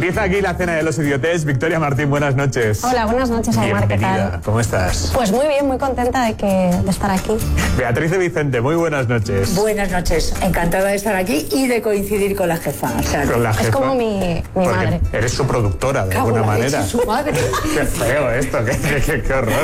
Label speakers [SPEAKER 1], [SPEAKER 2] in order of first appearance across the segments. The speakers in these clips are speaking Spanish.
[SPEAKER 1] Empieza aquí la cena de los idiotes. Victoria Martín, buenas noches.
[SPEAKER 2] Hola, buenas noches, Aymar, ¿qué tal?
[SPEAKER 1] ¿Cómo estás?
[SPEAKER 2] Pues muy bien, muy contenta de estar aquí.
[SPEAKER 1] Beatriz de Vicente, muy buenas noches.
[SPEAKER 3] Buenas noches, encantada de estar aquí y de coincidir con la jefa. O sea,
[SPEAKER 1] con la jefa.
[SPEAKER 2] Es como mi madre.
[SPEAKER 1] Eres su productora, de alguna manera.
[SPEAKER 3] Es su madre.
[SPEAKER 1] Qué feo esto, qué horror.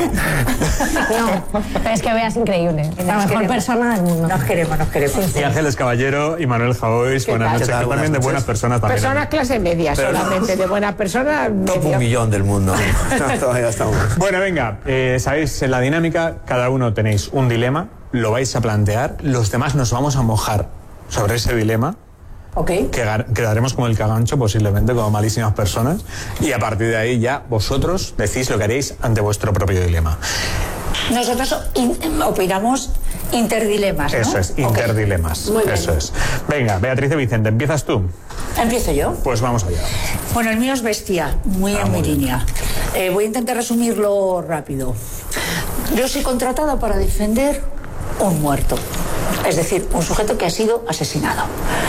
[SPEAKER 2] No, pero es que Bea es increíble. La mejor persona del mundo.
[SPEAKER 3] Nos queremos.
[SPEAKER 2] Sí.
[SPEAKER 1] Y Ángeles Caballero y Manuel Javois, buenas noches. Que también de buenas personas también.
[SPEAKER 4] Personas clase media solamente, de buenas personas.
[SPEAKER 5] Top 1 millón del mundo. Todavía estamos.
[SPEAKER 1] Bueno, venga, sabéis, en la dinámica cada uno tenéis un dilema, lo vais a plantear, los demás nos vamos a mojar sobre ese dilema.
[SPEAKER 3] Ok.
[SPEAKER 1] Quedaremos como el cagancho, posiblemente, como malísimas personas, y a partir de ahí ya vosotros decís lo que haréis ante vuestro propio dilema.
[SPEAKER 3] Nosotros opinamos interdilemas, ¿no?
[SPEAKER 1] Eso es, interdilemas.
[SPEAKER 3] Muy bien.
[SPEAKER 1] Eso es. Venga, Beatriz de Vicente, ¿empiezas tú?
[SPEAKER 3] ¿Empiezo yo?
[SPEAKER 1] Pues vamos allá.
[SPEAKER 3] Bueno, el mío es bestia, muy en mi línea. Voy a intentar resumirlo rápido. Yo soy contratada para defender un muerto, es decir, un sujeto que ha sido asesinado.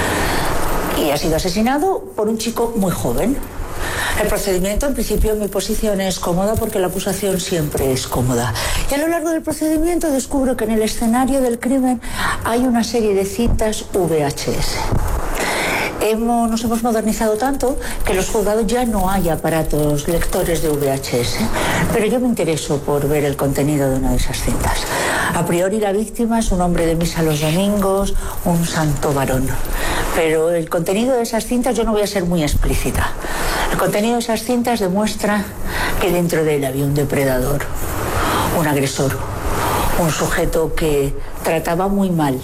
[SPEAKER 3] Y ha sido asesinado por un chico muy joven. El procedimiento, en principio, mi posición es cómoda porque la acusación siempre es cómoda. Y a lo largo del procedimiento descubro que en el escenario del crimen hay una serie de cintas VHS. Nos hemos modernizado tanto que en los juzgados ya no hay aparatos lectores de VHS, pero yo me intereso por ver el contenido de una de esas cintas. A priori la víctima es un hombre de misa los domingos, un santo varón, pero el contenido de esas cintas yo no voy a ser muy explícita. El contenido de esas cintas demuestra que dentro de él había un depredador, un agresor, un sujeto que trataba muy mal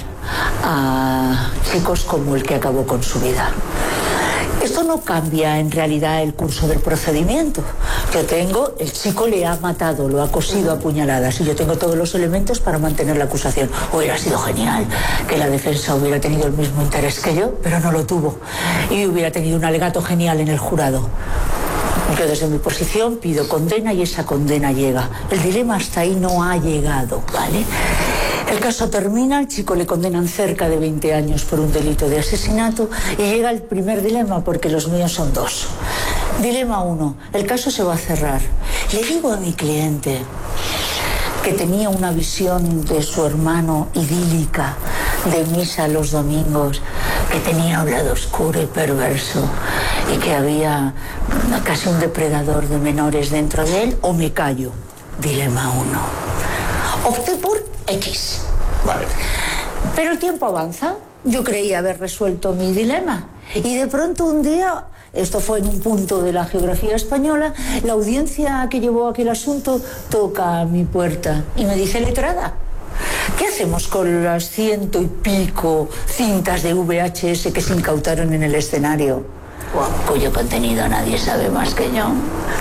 [SPEAKER 3] a chicos como el que acabó con su vida. Esto no cambia en realidad el curso del procedimiento. El chico le ha matado, lo ha cosido a puñaladas y yo tengo todos los elementos para mantener la acusación. Hubiera sido genial que la defensa hubiera tenido el mismo interés que yo, pero no lo tuvo. Y hubiera tenido un alegato genial en el jurado. Yo desde mi posición pido condena y esa condena llega. El dilema hasta ahí no ha llegado, ¿vale? El caso termina, al chico le condenan cerca de 20 años por un delito de asesinato y llega el primer dilema porque los míos son dos. Dilema 1, el caso se va a cerrar. Le digo a mi cliente que tenía una visión de su hermano idílica, de misa los domingos, que tenía un lado oscuro y perverso y que había casi un depredador de menores dentro de él, o me callo. Dilema 1. Opté por X.
[SPEAKER 1] Vale.
[SPEAKER 3] Pero el tiempo avanza. Yo creía haber resuelto mi dilema. Y de pronto un día, esto fue en un punto de la geografía española, la audiencia que llevó aquel asunto toca a mi puerta y me dice: letrada, ¿qué hacemos con las 100 y pico cintas de VHS que se incautaron en el escenario? Cuyo contenido nadie sabe más que yo.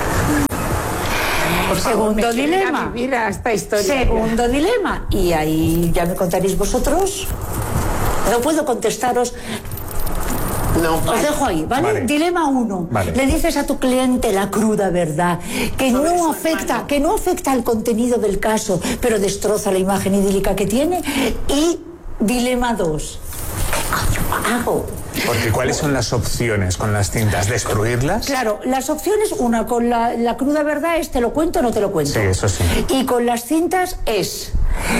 [SPEAKER 3] Segundo dilema.
[SPEAKER 4] Esta historia.
[SPEAKER 3] Segundo dilema. Y ahí ya me contaréis vosotros. No puedo contestaros.
[SPEAKER 4] No,
[SPEAKER 3] os dejo ahí, ¿vale? Dilema 1.
[SPEAKER 1] Vale.
[SPEAKER 3] Le dices a tu cliente la cruda verdad, que no afecta al contenido del caso, pero destroza la imagen idílica que tiene. Y dilema 2. ¿Qué coño hago?
[SPEAKER 1] Porque ¿cuáles son las opciones con las cintas? ¿Destruirlas?
[SPEAKER 3] Claro, las opciones, una con la cruda verdad es: te lo cuento o no te lo cuento.
[SPEAKER 1] Sí, eso sí.
[SPEAKER 3] Y con las cintas es: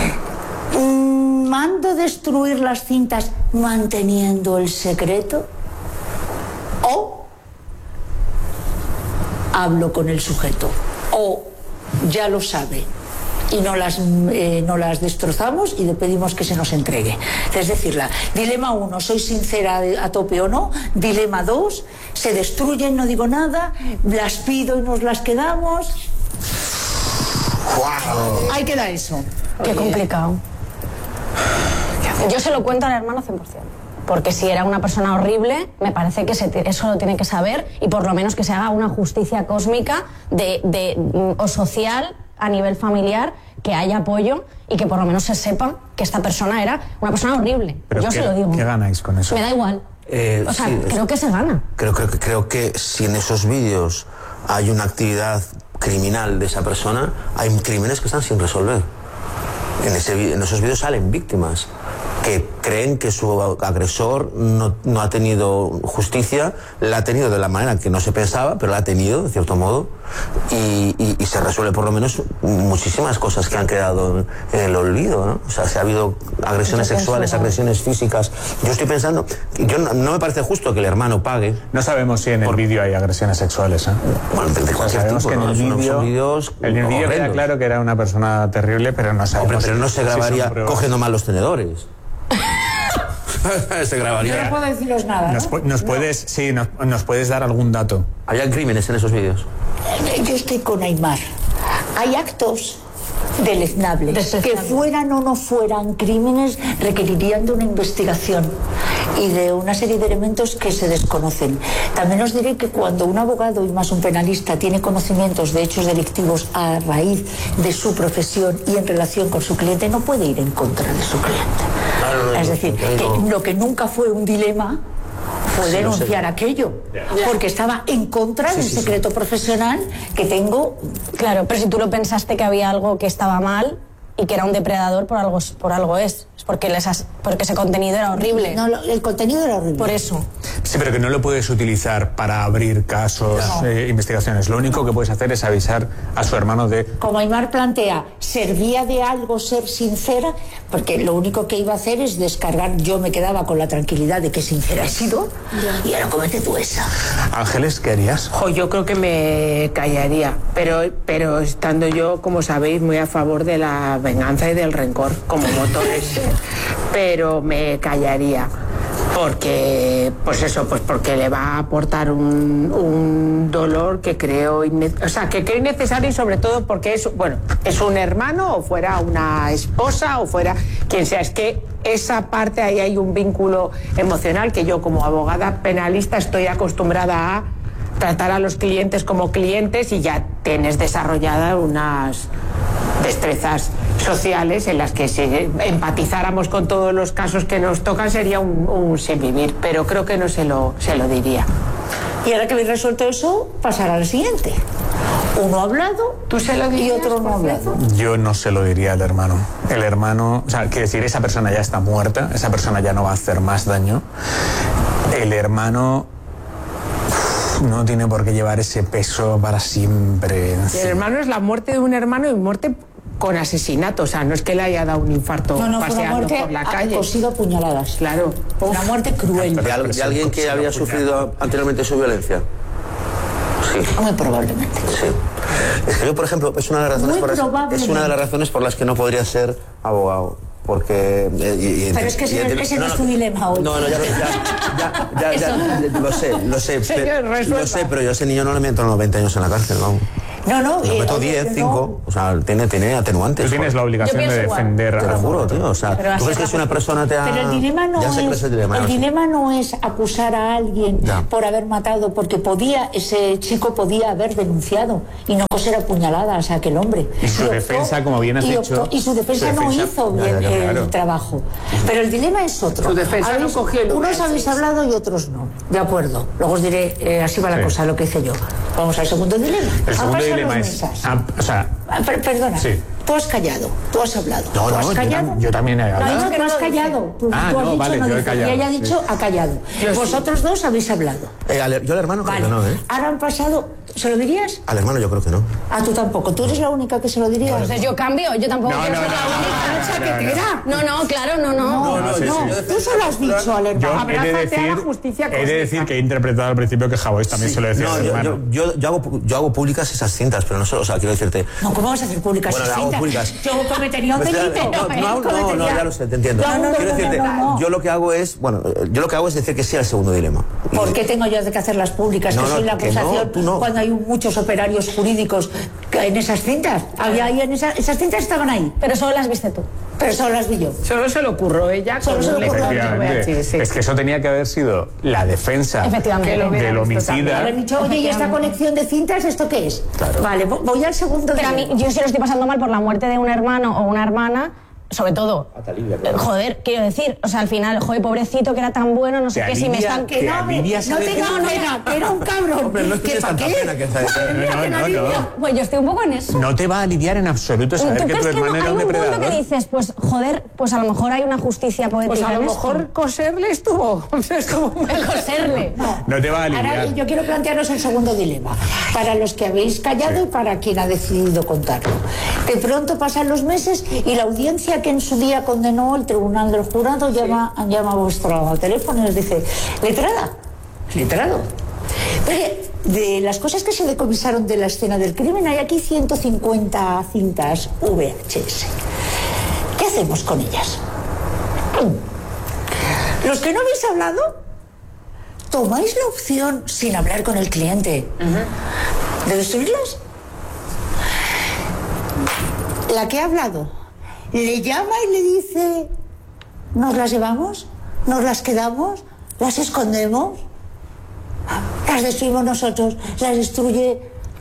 [SPEAKER 3] ¿mando destruir las cintas manteniendo el secreto? ¿O hablo con el sujeto? ¿O ya lo sabe y no las destrozamos y le pedimos que se nos entregue? Es decir, dilema 1, soy sincera a tope o no. Dilema 2, se destruyen, no digo nada, las pido y nos las quedamos.
[SPEAKER 1] ¡Wow!
[SPEAKER 3] Ahí queda eso.
[SPEAKER 2] Qué complicado. Yo se lo cuento al hermano 100%. Porque si era una persona horrible, me parece que eso lo tiene que saber, y por lo menos que se haga una justicia cósmica o social a nivel familiar, que haya apoyo y que por lo menos se sepa que esta persona era una persona horrible.
[SPEAKER 1] Pero
[SPEAKER 2] yo se lo digo.
[SPEAKER 1] ¿Qué ganáis con eso?
[SPEAKER 2] Me da igual. O sea,
[SPEAKER 5] sí,
[SPEAKER 2] creo que se gana.
[SPEAKER 5] Creo que si en esos vídeos hay una actividad criminal de esa persona, hay crímenes que están sin resolver. En esos vídeos salen víctimas. que creen que su agresor no ha tenido justicia, la ha tenido de la manera que no se pensaba, pero la ha tenido, de cierto modo, y se resuelve por lo menos muchísimas cosas que han quedado en el olvido, ¿no? O sea, si ha habido agresiones sexuales, agresiones físicas. Yo estoy pensando, no me parece justo que el hermano pague.
[SPEAKER 1] No sabemos si en el vídeo hay agresiones sexuales, ¿eh?
[SPEAKER 5] Bueno, de cualquier
[SPEAKER 1] sabemos
[SPEAKER 5] tipo,
[SPEAKER 1] que en
[SPEAKER 5] ¿no?
[SPEAKER 1] el vídeo queda
[SPEAKER 5] horrendos.
[SPEAKER 1] claro que era una persona terrible, pero no sabemos.
[SPEAKER 5] Hombre, pero no se
[SPEAKER 1] si
[SPEAKER 5] grabaría
[SPEAKER 1] son pruebas.
[SPEAKER 5] cogiendo mal los tenedores. Se
[SPEAKER 3] Yo
[SPEAKER 5] grabaría.
[SPEAKER 3] no puedo deciros nada, ¿no?
[SPEAKER 1] Nos puedes dar algún dato.
[SPEAKER 5] ¿Había crímenes en esos vídeos?
[SPEAKER 3] Yo estoy con Aimar. Hay actos deleznables que fueran o no fueran crímenes requerirían de una investigación y de una serie de elementos que se desconocen. También os diré que cuando un abogado y más un penalista tiene conocimientos de hechos delictivos a raíz de su profesión y en relación con su cliente, no puede ir en contra de su cliente. Es decir, que lo que nunca fue un dilema fue denunciar aquello, porque estaba en contra del secreto profesional que tengo.
[SPEAKER 2] Claro, pero si tú lo pensaste que había algo que estaba mal y que era un depredador, por algo es porque ese contenido era horrible.
[SPEAKER 3] No, el contenido era horrible.
[SPEAKER 2] Por eso.
[SPEAKER 1] Sí, pero que no lo puedes utilizar para abrir casos, investigaciones. Lo único que puedes hacer es avisar a su hermano de...
[SPEAKER 3] Como Aimar plantea, ¿servía de algo ser sincera? Porque lo único que iba a hacer es descargar. Yo me quedaba con la tranquilidad de que sincera he sido y ahora comete tú esa.
[SPEAKER 1] Ángeles, ¿qué harías?
[SPEAKER 4] Yo creo que me callaría, pero estando yo, como sabéis, muy a favor de la venganza y del rencor como motores, pero me callaría. Porque, porque le va a aportar un dolor que creo innecesario, y sobre todo porque es un hermano, o fuera una esposa, o fuera quien sea. Es que esa parte, ahí hay un vínculo emocional que yo, como abogada penalista, estoy acostumbrada a tratar a los clientes como clientes, y ya tienes desarrolladas unas destrezas sociales en las que si empatizáramos con todos los casos que nos tocan sería un sinvivir, pero creo que no se lo diría.
[SPEAKER 3] Y ahora que habéis resuelto eso, pasará al siguiente. Uno ha hablado,
[SPEAKER 4] ¿Tú se lo dirías,
[SPEAKER 3] y otro no ha hablado.
[SPEAKER 1] Yo no se lo diría al hermano. El hermano, o sea, quiere decir, esa persona ya está muerta, esa persona ya no va a hacer más daño. El hermano no tiene por qué llevar ese peso para siempre.
[SPEAKER 4] El hermano es la muerte de un hermano, y muerte con asesinato, o sea, no es que le haya dado un infarto paseando por la calle.
[SPEAKER 3] Cosido a puñaladas.
[SPEAKER 4] Claro.
[SPEAKER 3] Una muerte cruel.
[SPEAKER 5] ¿De alguien que había sufrido anteriormente su violencia? Sí.
[SPEAKER 3] Muy probablemente.
[SPEAKER 5] Sí. Es que yo, por ejemplo, es una de las razones por las que no podría ser abogado. Porque...
[SPEAKER 3] pero es que ese no es tu dilema hoy.
[SPEAKER 5] No, ya, lo sé, pero yo a ese niño no le meto 90 años en la cárcel, ¿no?
[SPEAKER 3] No.
[SPEAKER 5] Le meto 10, 5, o sea, tiene atenuantes.
[SPEAKER 1] Tú tienes la obligación de defender
[SPEAKER 5] Te lo juro, tío, o sea, ¿tú crees que si una persona te ha...
[SPEAKER 3] Pero el dilema no
[SPEAKER 5] el
[SPEAKER 3] dilema no es acusar a alguien por haber matado, porque ese chico podía haber denunciado y no coser a puñaladas a aquel hombre.
[SPEAKER 1] Y su defensa, como bien has dicho...
[SPEAKER 3] Y su defensa no hizo bien el trabajo. Pero el dilema es otro.
[SPEAKER 4] Su defensa no cogió el lugar.
[SPEAKER 3] Unos habéis hablado y otros no. De acuerdo. Luego os diré, así va la cosa, lo que hice yo. Vamos al segundo dilema.
[SPEAKER 1] El segundo dilema es...
[SPEAKER 3] Perdona.
[SPEAKER 1] Sí.
[SPEAKER 3] Tú has callado, tú has hablado.
[SPEAKER 5] No,
[SPEAKER 3] ¿Tú has callado?
[SPEAKER 1] yo también he hablado.
[SPEAKER 3] No, tú has callado. Tú has dicho,
[SPEAKER 1] vale, yo he callado.
[SPEAKER 3] Y ella ha dicho, ha callado. Vosotros dos habéis hablado.
[SPEAKER 5] Yo al hermano creo
[SPEAKER 3] Vale.
[SPEAKER 5] que no, ¿eh?
[SPEAKER 3] Ahora han pasado... ¿Se lo dirías?
[SPEAKER 5] Al hermano yo creo que no.
[SPEAKER 3] Ah, tú tampoco. ¿Tú eres la única que se lo dirías?
[SPEAKER 2] Entonces yo cambio, yo tampoco quiero ser la única. No, claro, no.
[SPEAKER 3] Tú se lo has dicho al hermano.
[SPEAKER 4] Habrá falteado la justicia
[SPEAKER 1] he de decir que he interpretado al principio que Javois también se lo decía
[SPEAKER 5] No,
[SPEAKER 1] al hermano.
[SPEAKER 5] yo hago públicas esas cintas, pero no solo, o sea, quiero decirte...
[SPEAKER 3] No, ¿cómo vas a hacer públicas
[SPEAKER 5] Bueno,
[SPEAKER 3] esas
[SPEAKER 5] hago
[SPEAKER 3] cintas?
[SPEAKER 5] públicas.
[SPEAKER 3] Yo cometería un delito.
[SPEAKER 5] No, ya lo sé, te entiendo. Quiero decirte, yo lo que hago es, decir que sí al segundo dilema.
[SPEAKER 3] ¿Por qué tengo yo que hacer las públicas?
[SPEAKER 5] No,
[SPEAKER 3] que soy la
[SPEAKER 5] que no,
[SPEAKER 3] acusación
[SPEAKER 5] tú no.
[SPEAKER 3] cuando hay muchos operarios jurídicos en esas cintas. Había ahí esas cintas estaban ahí.
[SPEAKER 2] Pero solo las viste tú.
[SPEAKER 3] Pero solo las vi yo.
[SPEAKER 4] Solo se le ocurrió ella.
[SPEAKER 3] Solo se le ocurrió a ella.
[SPEAKER 1] Efectivamente. Es que eso tenía que haber sido la defensa del homicida.
[SPEAKER 3] Habrán dicho, oye, ¿y esta colección de cintas esto qué es? Claro. Vale, voy al segundo
[SPEAKER 2] Pero a mí, yo si lo estoy pasando mal por la muerte de un hermano o una hermana, sobre todo, joder, quiero decir, o sea, al final, joder, pobrecito que era tan bueno, no sé qué, si me están...
[SPEAKER 3] Que no tengas pena, que era un cabrón.
[SPEAKER 5] Hombre, no tienes tanta pena que
[SPEAKER 1] No.
[SPEAKER 2] Pues yo estoy un poco en eso.
[SPEAKER 1] No te va a aliviar en absoluto saber
[SPEAKER 2] ¿Tú
[SPEAKER 1] que tu
[SPEAKER 2] crees que no?
[SPEAKER 1] hermano era
[SPEAKER 2] Hay
[SPEAKER 1] un
[SPEAKER 2] un punto
[SPEAKER 1] depredador.
[SPEAKER 2] que dices, pues joder, pues a lo mejor hay una justicia poética
[SPEAKER 4] Pues a lo
[SPEAKER 2] en
[SPEAKER 4] mejor
[SPEAKER 2] esto.
[SPEAKER 4] coserle estuvo
[SPEAKER 2] Coserle.
[SPEAKER 1] No te va a aliviar.
[SPEAKER 3] Ahora yo quiero plantearos el segundo dilema, para los que habéis callado y para quien ha decidido contarlo. De pronto pasan los meses y la audiencia que en su día condenó el tribunal del jurado llama a vuestro teléfono y os dice, letrado. Oye, de las cosas que se decomisaron de la escena del crimen hay aquí 150 cintas VHS. ¿Qué hacemos con ellas? Los que no habéis hablado, tomáis la opción, sin hablar con el cliente, de destruirlas. La que ha hablado le llama y le dice, ¿nos las llevamos? ¿Nos las quedamos? ¿Las escondemos? Las destruimos nosotros, las destruye...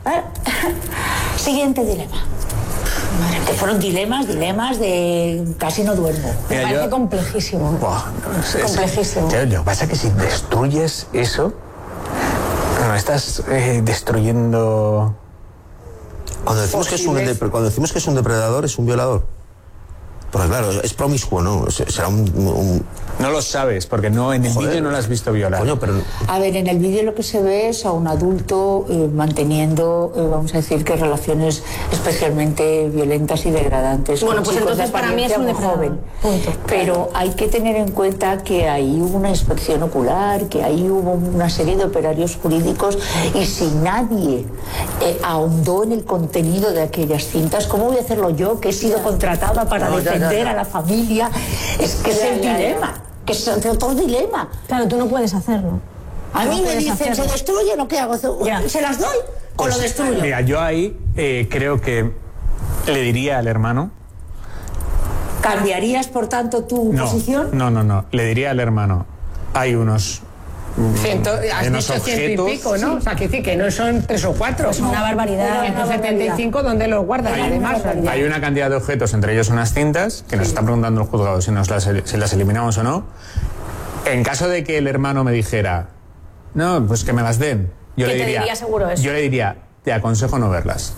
[SPEAKER 3] Siguiente dilema. Que fueron dilemas de casi no duermo.
[SPEAKER 2] Me
[SPEAKER 1] Mira,
[SPEAKER 2] parece
[SPEAKER 1] yo-
[SPEAKER 2] complejísimo.
[SPEAKER 1] Buah,
[SPEAKER 2] Complejísimo.
[SPEAKER 1] Lo que pasa es que si destruyes eso, no estás destruyendo...
[SPEAKER 5] Cuando decimos que es un depredador, es un violador. Porque claro, es promiscuo, ¿no? Será un
[SPEAKER 1] No lo sabes, porque no en el
[SPEAKER 5] Joder.
[SPEAKER 1] vídeo no lo has visto violar.
[SPEAKER 5] coño, pero
[SPEAKER 3] A ver, en el vídeo lo que se ve es a un adulto manteniendo, vamos a decir, que relaciones especialmente violentas y degradantes.
[SPEAKER 2] Bueno,
[SPEAKER 3] con
[SPEAKER 2] pues
[SPEAKER 3] chicos de
[SPEAKER 2] entonces para mí es un
[SPEAKER 3] apariencia muy
[SPEAKER 2] depredador.
[SPEAKER 3] joven.
[SPEAKER 2] Punto.
[SPEAKER 3] Pero hay que tener en cuenta que ahí hubo una inspección ocular, que ahí hubo una serie de operarios jurídicos y si nadie ahondó en el contenido de aquellas cintas, ¿cómo voy a hacerlo yo, que he sido contratada para defender a la familia? Es que es el dilema. Que es otro dilema.
[SPEAKER 2] Claro, tú no puedes hacerlo.
[SPEAKER 3] A mí
[SPEAKER 2] No
[SPEAKER 3] me
[SPEAKER 2] puedes
[SPEAKER 3] dicen,
[SPEAKER 2] hacerlo.
[SPEAKER 3] ¿se destruye o no? ¿Qué hago?
[SPEAKER 2] Ya.
[SPEAKER 3] ¿Se las doy o lo destruyo?
[SPEAKER 1] Mira, yo ahí creo que le diría al hermano...
[SPEAKER 3] ¿Cambiarías, por tanto, tu posición?
[SPEAKER 1] No. Le diría al hermano, hay unos...
[SPEAKER 4] Has
[SPEAKER 1] unos
[SPEAKER 4] dicho ciento y pico, ¿no? O sea, que decir que no son 3 o 4.
[SPEAKER 2] Es una barbaridad.
[SPEAKER 4] 175, ¿dónde los guardas? Además,
[SPEAKER 1] Hay una cantidad de objetos, entre ellos unas cintas, que nos está preguntando el juzgado si las eliminamos o no. En caso de que el hermano me dijera, no, pues que me las den, yo
[SPEAKER 2] Que
[SPEAKER 1] le
[SPEAKER 2] te
[SPEAKER 1] diría,
[SPEAKER 2] diría seguro eso.
[SPEAKER 1] yo le diría, te aconsejo no verlas.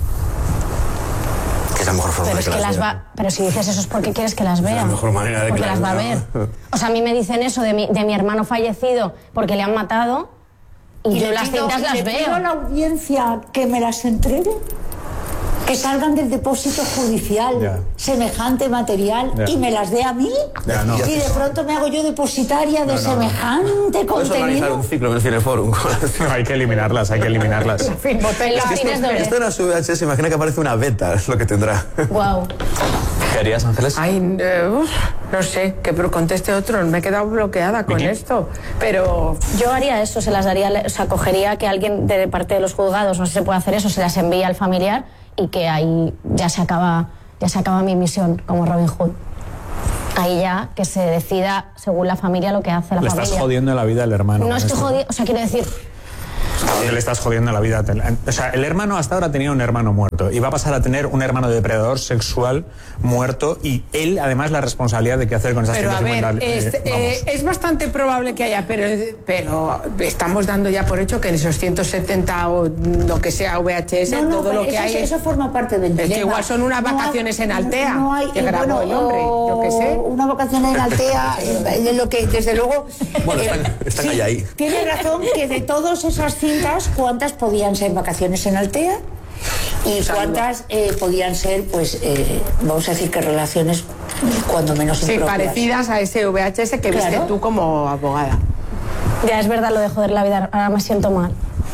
[SPEAKER 5] que es la mejor forma
[SPEAKER 2] Pero
[SPEAKER 5] de
[SPEAKER 2] es que las
[SPEAKER 5] vea.
[SPEAKER 2] va. Pero si dices eso es porque quieres que las vea.
[SPEAKER 5] la mejor manera de que
[SPEAKER 2] porque
[SPEAKER 5] las
[SPEAKER 2] las va a
[SPEAKER 5] vea.
[SPEAKER 2] ver. O sea, a mí me dicen eso de mi hermano fallecido porque le han matado y yo
[SPEAKER 3] le
[SPEAKER 2] las
[SPEAKER 3] pido-
[SPEAKER 2] cintas las
[SPEAKER 3] le pido a la
[SPEAKER 2] veo.
[SPEAKER 3] audiencia que me las entregue, que salgan del depósito judicial
[SPEAKER 1] Ya.
[SPEAKER 3] semejante material
[SPEAKER 1] Ya.
[SPEAKER 3] y me las dé a mí.
[SPEAKER 1] Ya, no.
[SPEAKER 3] Y de pronto me hago yo depositaria de semejante
[SPEAKER 5] Puedes organizar
[SPEAKER 3] contenido.
[SPEAKER 5] un ciclo en el Cineforum.
[SPEAKER 1] No, hay que eliminarlas, hay que eliminarlas.
[SPEAKER 2] Los cines dobles.
[SPEAKER 5] Esto era su VHS, imagina que aparece una beta, es lo que tendrá.
[SPEAKER 2] Wow.
[SPEAKER 1] ¿Qué harías, Ángeles?
[SPEAKER 4] Ay, no sé, que conteste otro. Me he quedado bloqueada con
[SPEAKER 1] Vicky.
[SPEAKER 4] esto. Pero
[SPEAKER 2] Yo haría eso, se las daría, o sea, cogería que alguien de parte de los juzgados, no sé si se puede hacer eso, se las envía al familiar y que ahí ya se acaba mi misión como Robin Hood. Ahí ya que se decida según la familia lo que hace la
[SPEAKER 1] Le
[SPEAKER 2] familia.
[SPEAKER 1] estás jodiendo la vida al hermano.
[SPEAKER 2] No
[SPEAKER 1] con
[SPEAKER 2] estoy
[SPEAKER 1] esto.
[SPEAKER 2] jodiendo, o sea, quiero decir,
[SPEAKER 1] Que le estás jodiendo la vida. O sea, el hermano hasta ahora tenía un hermano muerto y va a pasar a tener un hermano depredador sexual muerto y él además la responsabilidad de qué hacer con esas
[SPEAKER 4] a
[SPEAKER 1] 150,
[SPEAKER 4] ver, es bastante probable que haya, pero estamos dando ya por hecho que en esos 170 o lo que sea VHS,
[SPEAKER 3] No,
[SPEAKER 4] todo
[SPEAKER 3] pero
[SPEAKER 4] lo que hay
[SPEAKER 3] eso forma parte del
[SPEAKER 4] Es
[SPEAKER 3] dilema.
[SPEAKER 4] que igual son unas vacaciones en Altea,
[SPEAKER 3] No hay,
[SPEAKER 4] que grabó el hombre, yo qué sé.
[SPEAKER 3] Una vacación en Altea, de lo que desde luego.
[SPEAKER 5] Bueno, están ahí.
[SPEAKER 3] Tiene razón que de todas esas cintas, ¿cuántas podían ser vacaciones en Altea? Y cuántas podían ser, pues, vamos a decir que relaciones cuando menos
[SPEAKER 4] Sí,
[SPEAKER 3] impropias.
[SPEAKER 4] parecidas a ese VHS que viste
[SPEAKER 3] Claro.
[SPEAKER 4] tú como abogada.
[SPEAKER 2] ya es verdad lo de joder la vida, ahora me siento mal.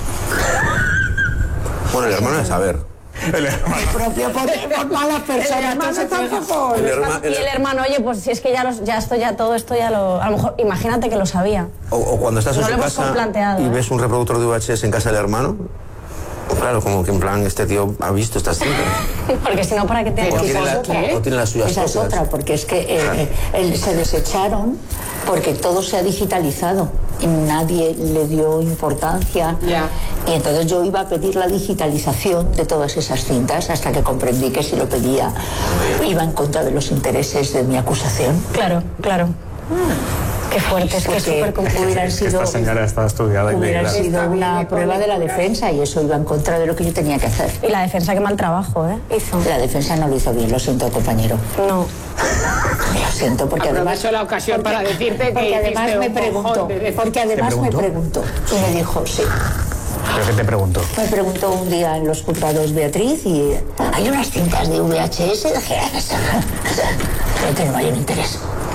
[SPEAKER 5] Bueno, el hermano de saber.
[SPEAKER 1] El hermano.
[SPEAKER 3] Propio por malas personas.
[SPEAKER 4] Hermano tampoco.
[SPEAKER 2] Y el hermano, oye, pues si es que todo esto ya lo... A lo mejor, imagínate que lo sabía.
[SPEAKER 5] O cuando estás
[SPEAKER 2] No
[SPEAKER 5] en
[SPEAKER 2] lo
[SPEAKER 5] su
[SPEAKER 2] hemos
[SPEAKER 5] casa
[SPEAKER 2] planteado,
[SPEAKER 5] y
[SPEAKER 2] ¿eh?
[SPEAKER 5] ves un reproductor de VHS en casa del hermano, Claro, como que en plan, este tío ha visto estas cintas.
[SPEAKER 2] Porque si no, ¿para qué te
[SPEAKER 5] O tiene, o tiene las suyas
[SPEAKER 3] Esa es
[SPEAKER 5] propias.
[SPEAKER 3] otra, porque es que se desecharon porque todo se ha digitalizado y nadie le dio importancia.
[SPEAKER 4] Ya.
[SPEAKER 3] Y entonces yo iba a pedir la digitalización de todas esas cintas hasta que comprendí que si lo pedía iba en contra de los intereses de mi acusación.
[SPEAKER 2] Claro, claro. Qué fuerte, es que es
[SPEAKER 3] Porque
[SPEAKER 2] súper complicado.
[SPEAKER 3] hubieran sido,
[SPEAKER 1] Esta señora está estudiada y
[SPEAKER 3] hubiera
[SPEAKER 1] leída.
[SPEAKER 3] sido una prueba de la defensa y eso iba en contra de lo que yo tenía que hacer.
[SPEAKER 2] Y la defensa, qué mal trabajo, hizo.
[SPEAKER 3] La defensa no lo hizo bien, lo siento, compañero.
[SPEAKER 2] No.
[SPEAKER 3] Lo siento, porque
[SPEAKER 4] Aprovecho
[SPEAKER 3] además...
[SPEAKER 4] la ocasión para decirte que
[SPEAKER 3] Porque además
[SPEAKER 4] hiciste
[SPEAKER 3] me
[SPEAKER 4] un
[SPEAKER 3] preguntó,
[SPEAKER 4] cojón de-
[SPEAKER 3] porque además me preguntó y me dijo, sí.
[SPEAKER 1] ¿Pero qué te pregunto?
[SPEAKER 3] Me preguntó un día en los juzgados Beatriz y hay unas cintas de VHS pero que no hay un interés.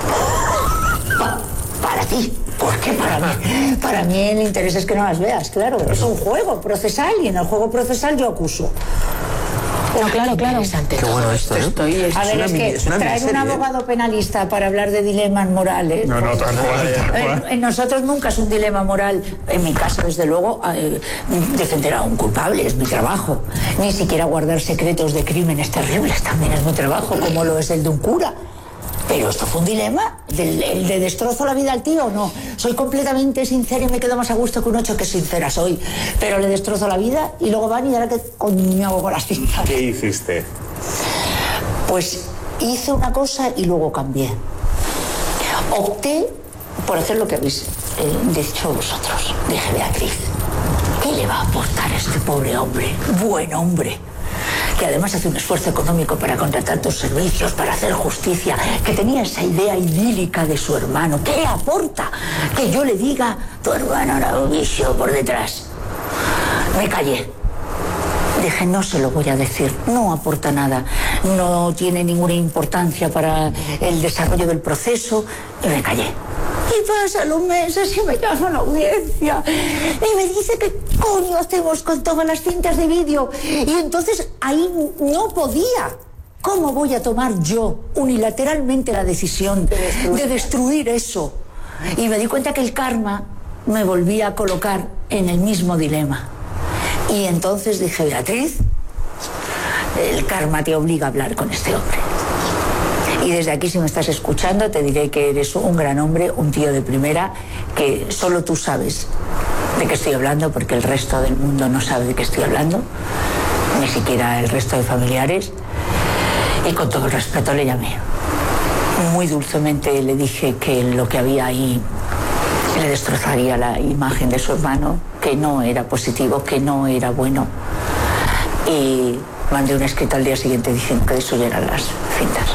[SPEAKER 3] Para ti. ¿Por qué para mí? Para mí el interés es que no las veas, claro. Es un juego procesal y en el juego procesal yo acuso.
[SPEAKER 2] No, claro, claro.
[SPEAKER 4] Interesante.
[SPEAKER 5] Qué bueno
[SPEAKER 4] todo
[SPEAKER 5] esto, ¿eh?
[SPEAKER 4] Estoy
[SPEAKER 3] A ver, es que
[SPEAKER 5] es una
[SPEAKER 3] traer un
[SPEAKER 5] miniserie, ¿eh?
[SPEAKER 3] abogado penalista para hablar de dilemas morales...
[SPEAKER 1] No, tal cual, tal cual.
[SPEAKER 3] En nosotros nunca es un dilema moral. En mi caso, desde luego, defender a un culpable es mi trabajo. Ni siquiera guardar secretos de crímenes terribles también es mi trabajo, como lo es el de un cura. Pero esto fue un dilema, el de destrozo la vida al tío o no. Soy completamente sincera y me quedo más a gusto que un 8 que sincera soy. Pero le destrozo la vida y luego van y ahora qué coño hago con las cintas.
[SPEAKER 1] ¿Qué hiciste?
[SPEAKER 3] Pues hice una cosa y luego cambié. Opté por hacer lo que habéis dicho vosotros. Dije, Beatriz, ¿qué le va a aportar a este pobre hombre? Buen hombre. Que además hace un esfuerzo económico para contratar tus servicios, para hacer justicia, que tenía esa idea idílica de su hermano. ¿Qué le aporta? Que yo le diga, tu hermano era un vicio por detrás. Me callé. Dije, no se lo voy a decir, no aporta nada, no tiene ninguna importancia para el desarrollo del proceso, y me callé. Y pasan los meses y me llama la audiencia y me dice que coño hacemos con todas las cintas de vídeo. Y entonces ahí no podía. ¿Cómo voy a tomar yo unilateralmente la decisión de destruir eso? Y me di cuenta que el karma me volvía a colocar en el mismo dilema. Y entonces dije, Beatriz, el karma te obliga a hablar con este hombre. Y desde aquí, si me estás escuchando, te diré que eres un gran hombre, un tío de primera, que solo tú sabes de qué estoy hablando, porque el resto del mundo no sabe de qué estoy hablando, ni siquiera el resto de familiares. Y con todo el respeto le llamé. Muy dulcemente le dije que lo que había ahí le destrozaría la imagen de su hermano, que no era positivo, que no era bueno. Y mandé un escrito al día siguiente diciendo que destruyeran las cintas.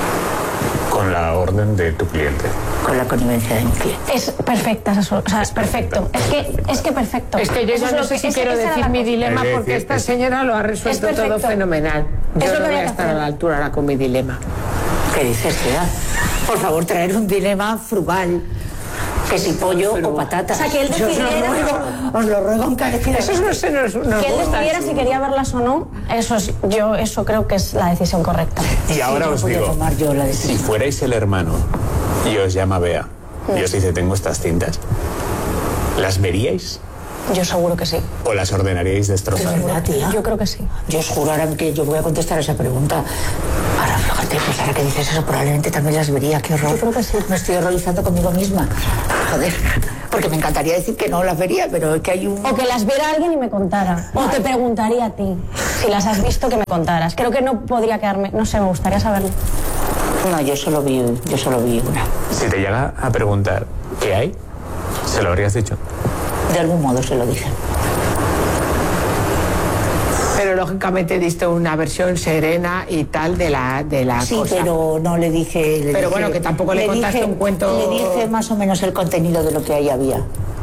[SPEAKER 1] Con la orden de tu cliente.
[SPEAKER 3] Con la connivencia de mi cliente.
[SPEAKER 2] Es perfecta, o sea, es perfecto. Es que perfecto.
[SPEAKER 4] Es que yo
[SPEAKER 2] Eso
[SPEAKER 4] ya
[SPEAKER 2] es
[SPEAKER 4] no
[SPEAKER 2] lo
[SPEAKER 4] sé
[SPEAKER 2] que-
[SPEAKER 4] si
[SPEAKER 2] esa
[SPEAKER 4] quiero
[SPEAKER 2] era
[SPEAKER 4] decir
[SPEAKER 2] la
[SPEAKER 4] mi
[SPEAKER 2] cosa.
[SPEAKER 4] dilema
[SPEAKER 1] Es decir,
[SPEAKER 4] porque esta
[SPEAKER 1] es-
[SPEAKER 4] señora lo ha resuelto
[SPEAKER 2] Es
[SPEAKER 4] todo
[SPEAKER 2] perfecto.
[SPEAKER 4] fenomenal.
[SPEAKER 2] Es
[SPEAKER 4] Yo
[SPEAKER 2] lo que
[SPEAKER 4] no voy
[SPEAKER 2] había
[SPEAKER 4] a
[SPEAKER 2] que
[SPEAKER 4] estar a
[SPEAKER 2] hacer.
[SPEAKER 4] la altura ahora con mi dilema.
[SPEAKER 3] ¿Qué dices, tía? Por favor, traer un dilema frugal. Que si pollo o patata.
[SPEAKER 2] O sea, que él
[SPEAKER 3] Yo
[SPEAKER 2] decidiera-
[SPEAKER 3] os lo ruego encarecidamente.
[SPEAKER 4] Eso no se nos
[SPEAKER 2] Que él
[SPEAKER 4] gusta.
[SPEAKER 2] decidiera si quería verlas o no, eso creo que es la decisión correcta.
[SPEAKER 1] Y ahora
[SPEAKER 3] Sí, no
[SPEAKER 1] os
[SPEAKER 3] voy a
[SPEAKER 1] digo,
[SPEAKER 3] tomar yo la
[SPEAKER 1] si
[SPEAKER 3] decisión.
[SPEAKER 1] fuerais el hermano y os llama Bea y os dice, tengo estas cintas, ¿las veríais
[SPEAKER 2] Yo seguro que sí.
[SPEAKER 1] o las ordenaríais destrozar?
[SPEAKER 3] ¿De verdad, tía?
[SPEAKER 2] Yo creo que sí.
[SPEAKER 3] Yo os juro ahora que yo voy a contestar esa pregunta. Ahora, fíjate, pues ahora que dices eso, probablemente también las vería. Qué horror.
[SPEAKER 2] Yo creo que sí.
[SPEAKER 3] Me estoy horrorizando conmigo misma. Joder. Porque me encantaría decir que no las vería, pero es que hay un...
[SPEAKER 2] O que las viera alguien y me contara. O te preguntaría a ti. Si las has visto, que me contaras. Creo que no podría quedarme... No sé, me gustaría saberlo.
[SPEAKER 3] No, yo solo vi una.
[SPEAKER 1] Si te llega a preguntar qué hay, ¿se lo habrías dicho?
[SPEAKER 3] De algún modo se lo dije.
[SPEAKER 4] Pero lógicamente diste una versión serena y tal de la
[SPEAKER 3] Sí,
[SPEAKER 4] cosa.
[SPEAKER 3] pero no le dije... le
[SPEAKER 4] Pero
[SPEAKER 3] dije-
[SPEAKER 4] bueno, que tampoco le contaste un cuento-
[SPEAKER 3] Le dije más o menos el contenido de lo que ahí había.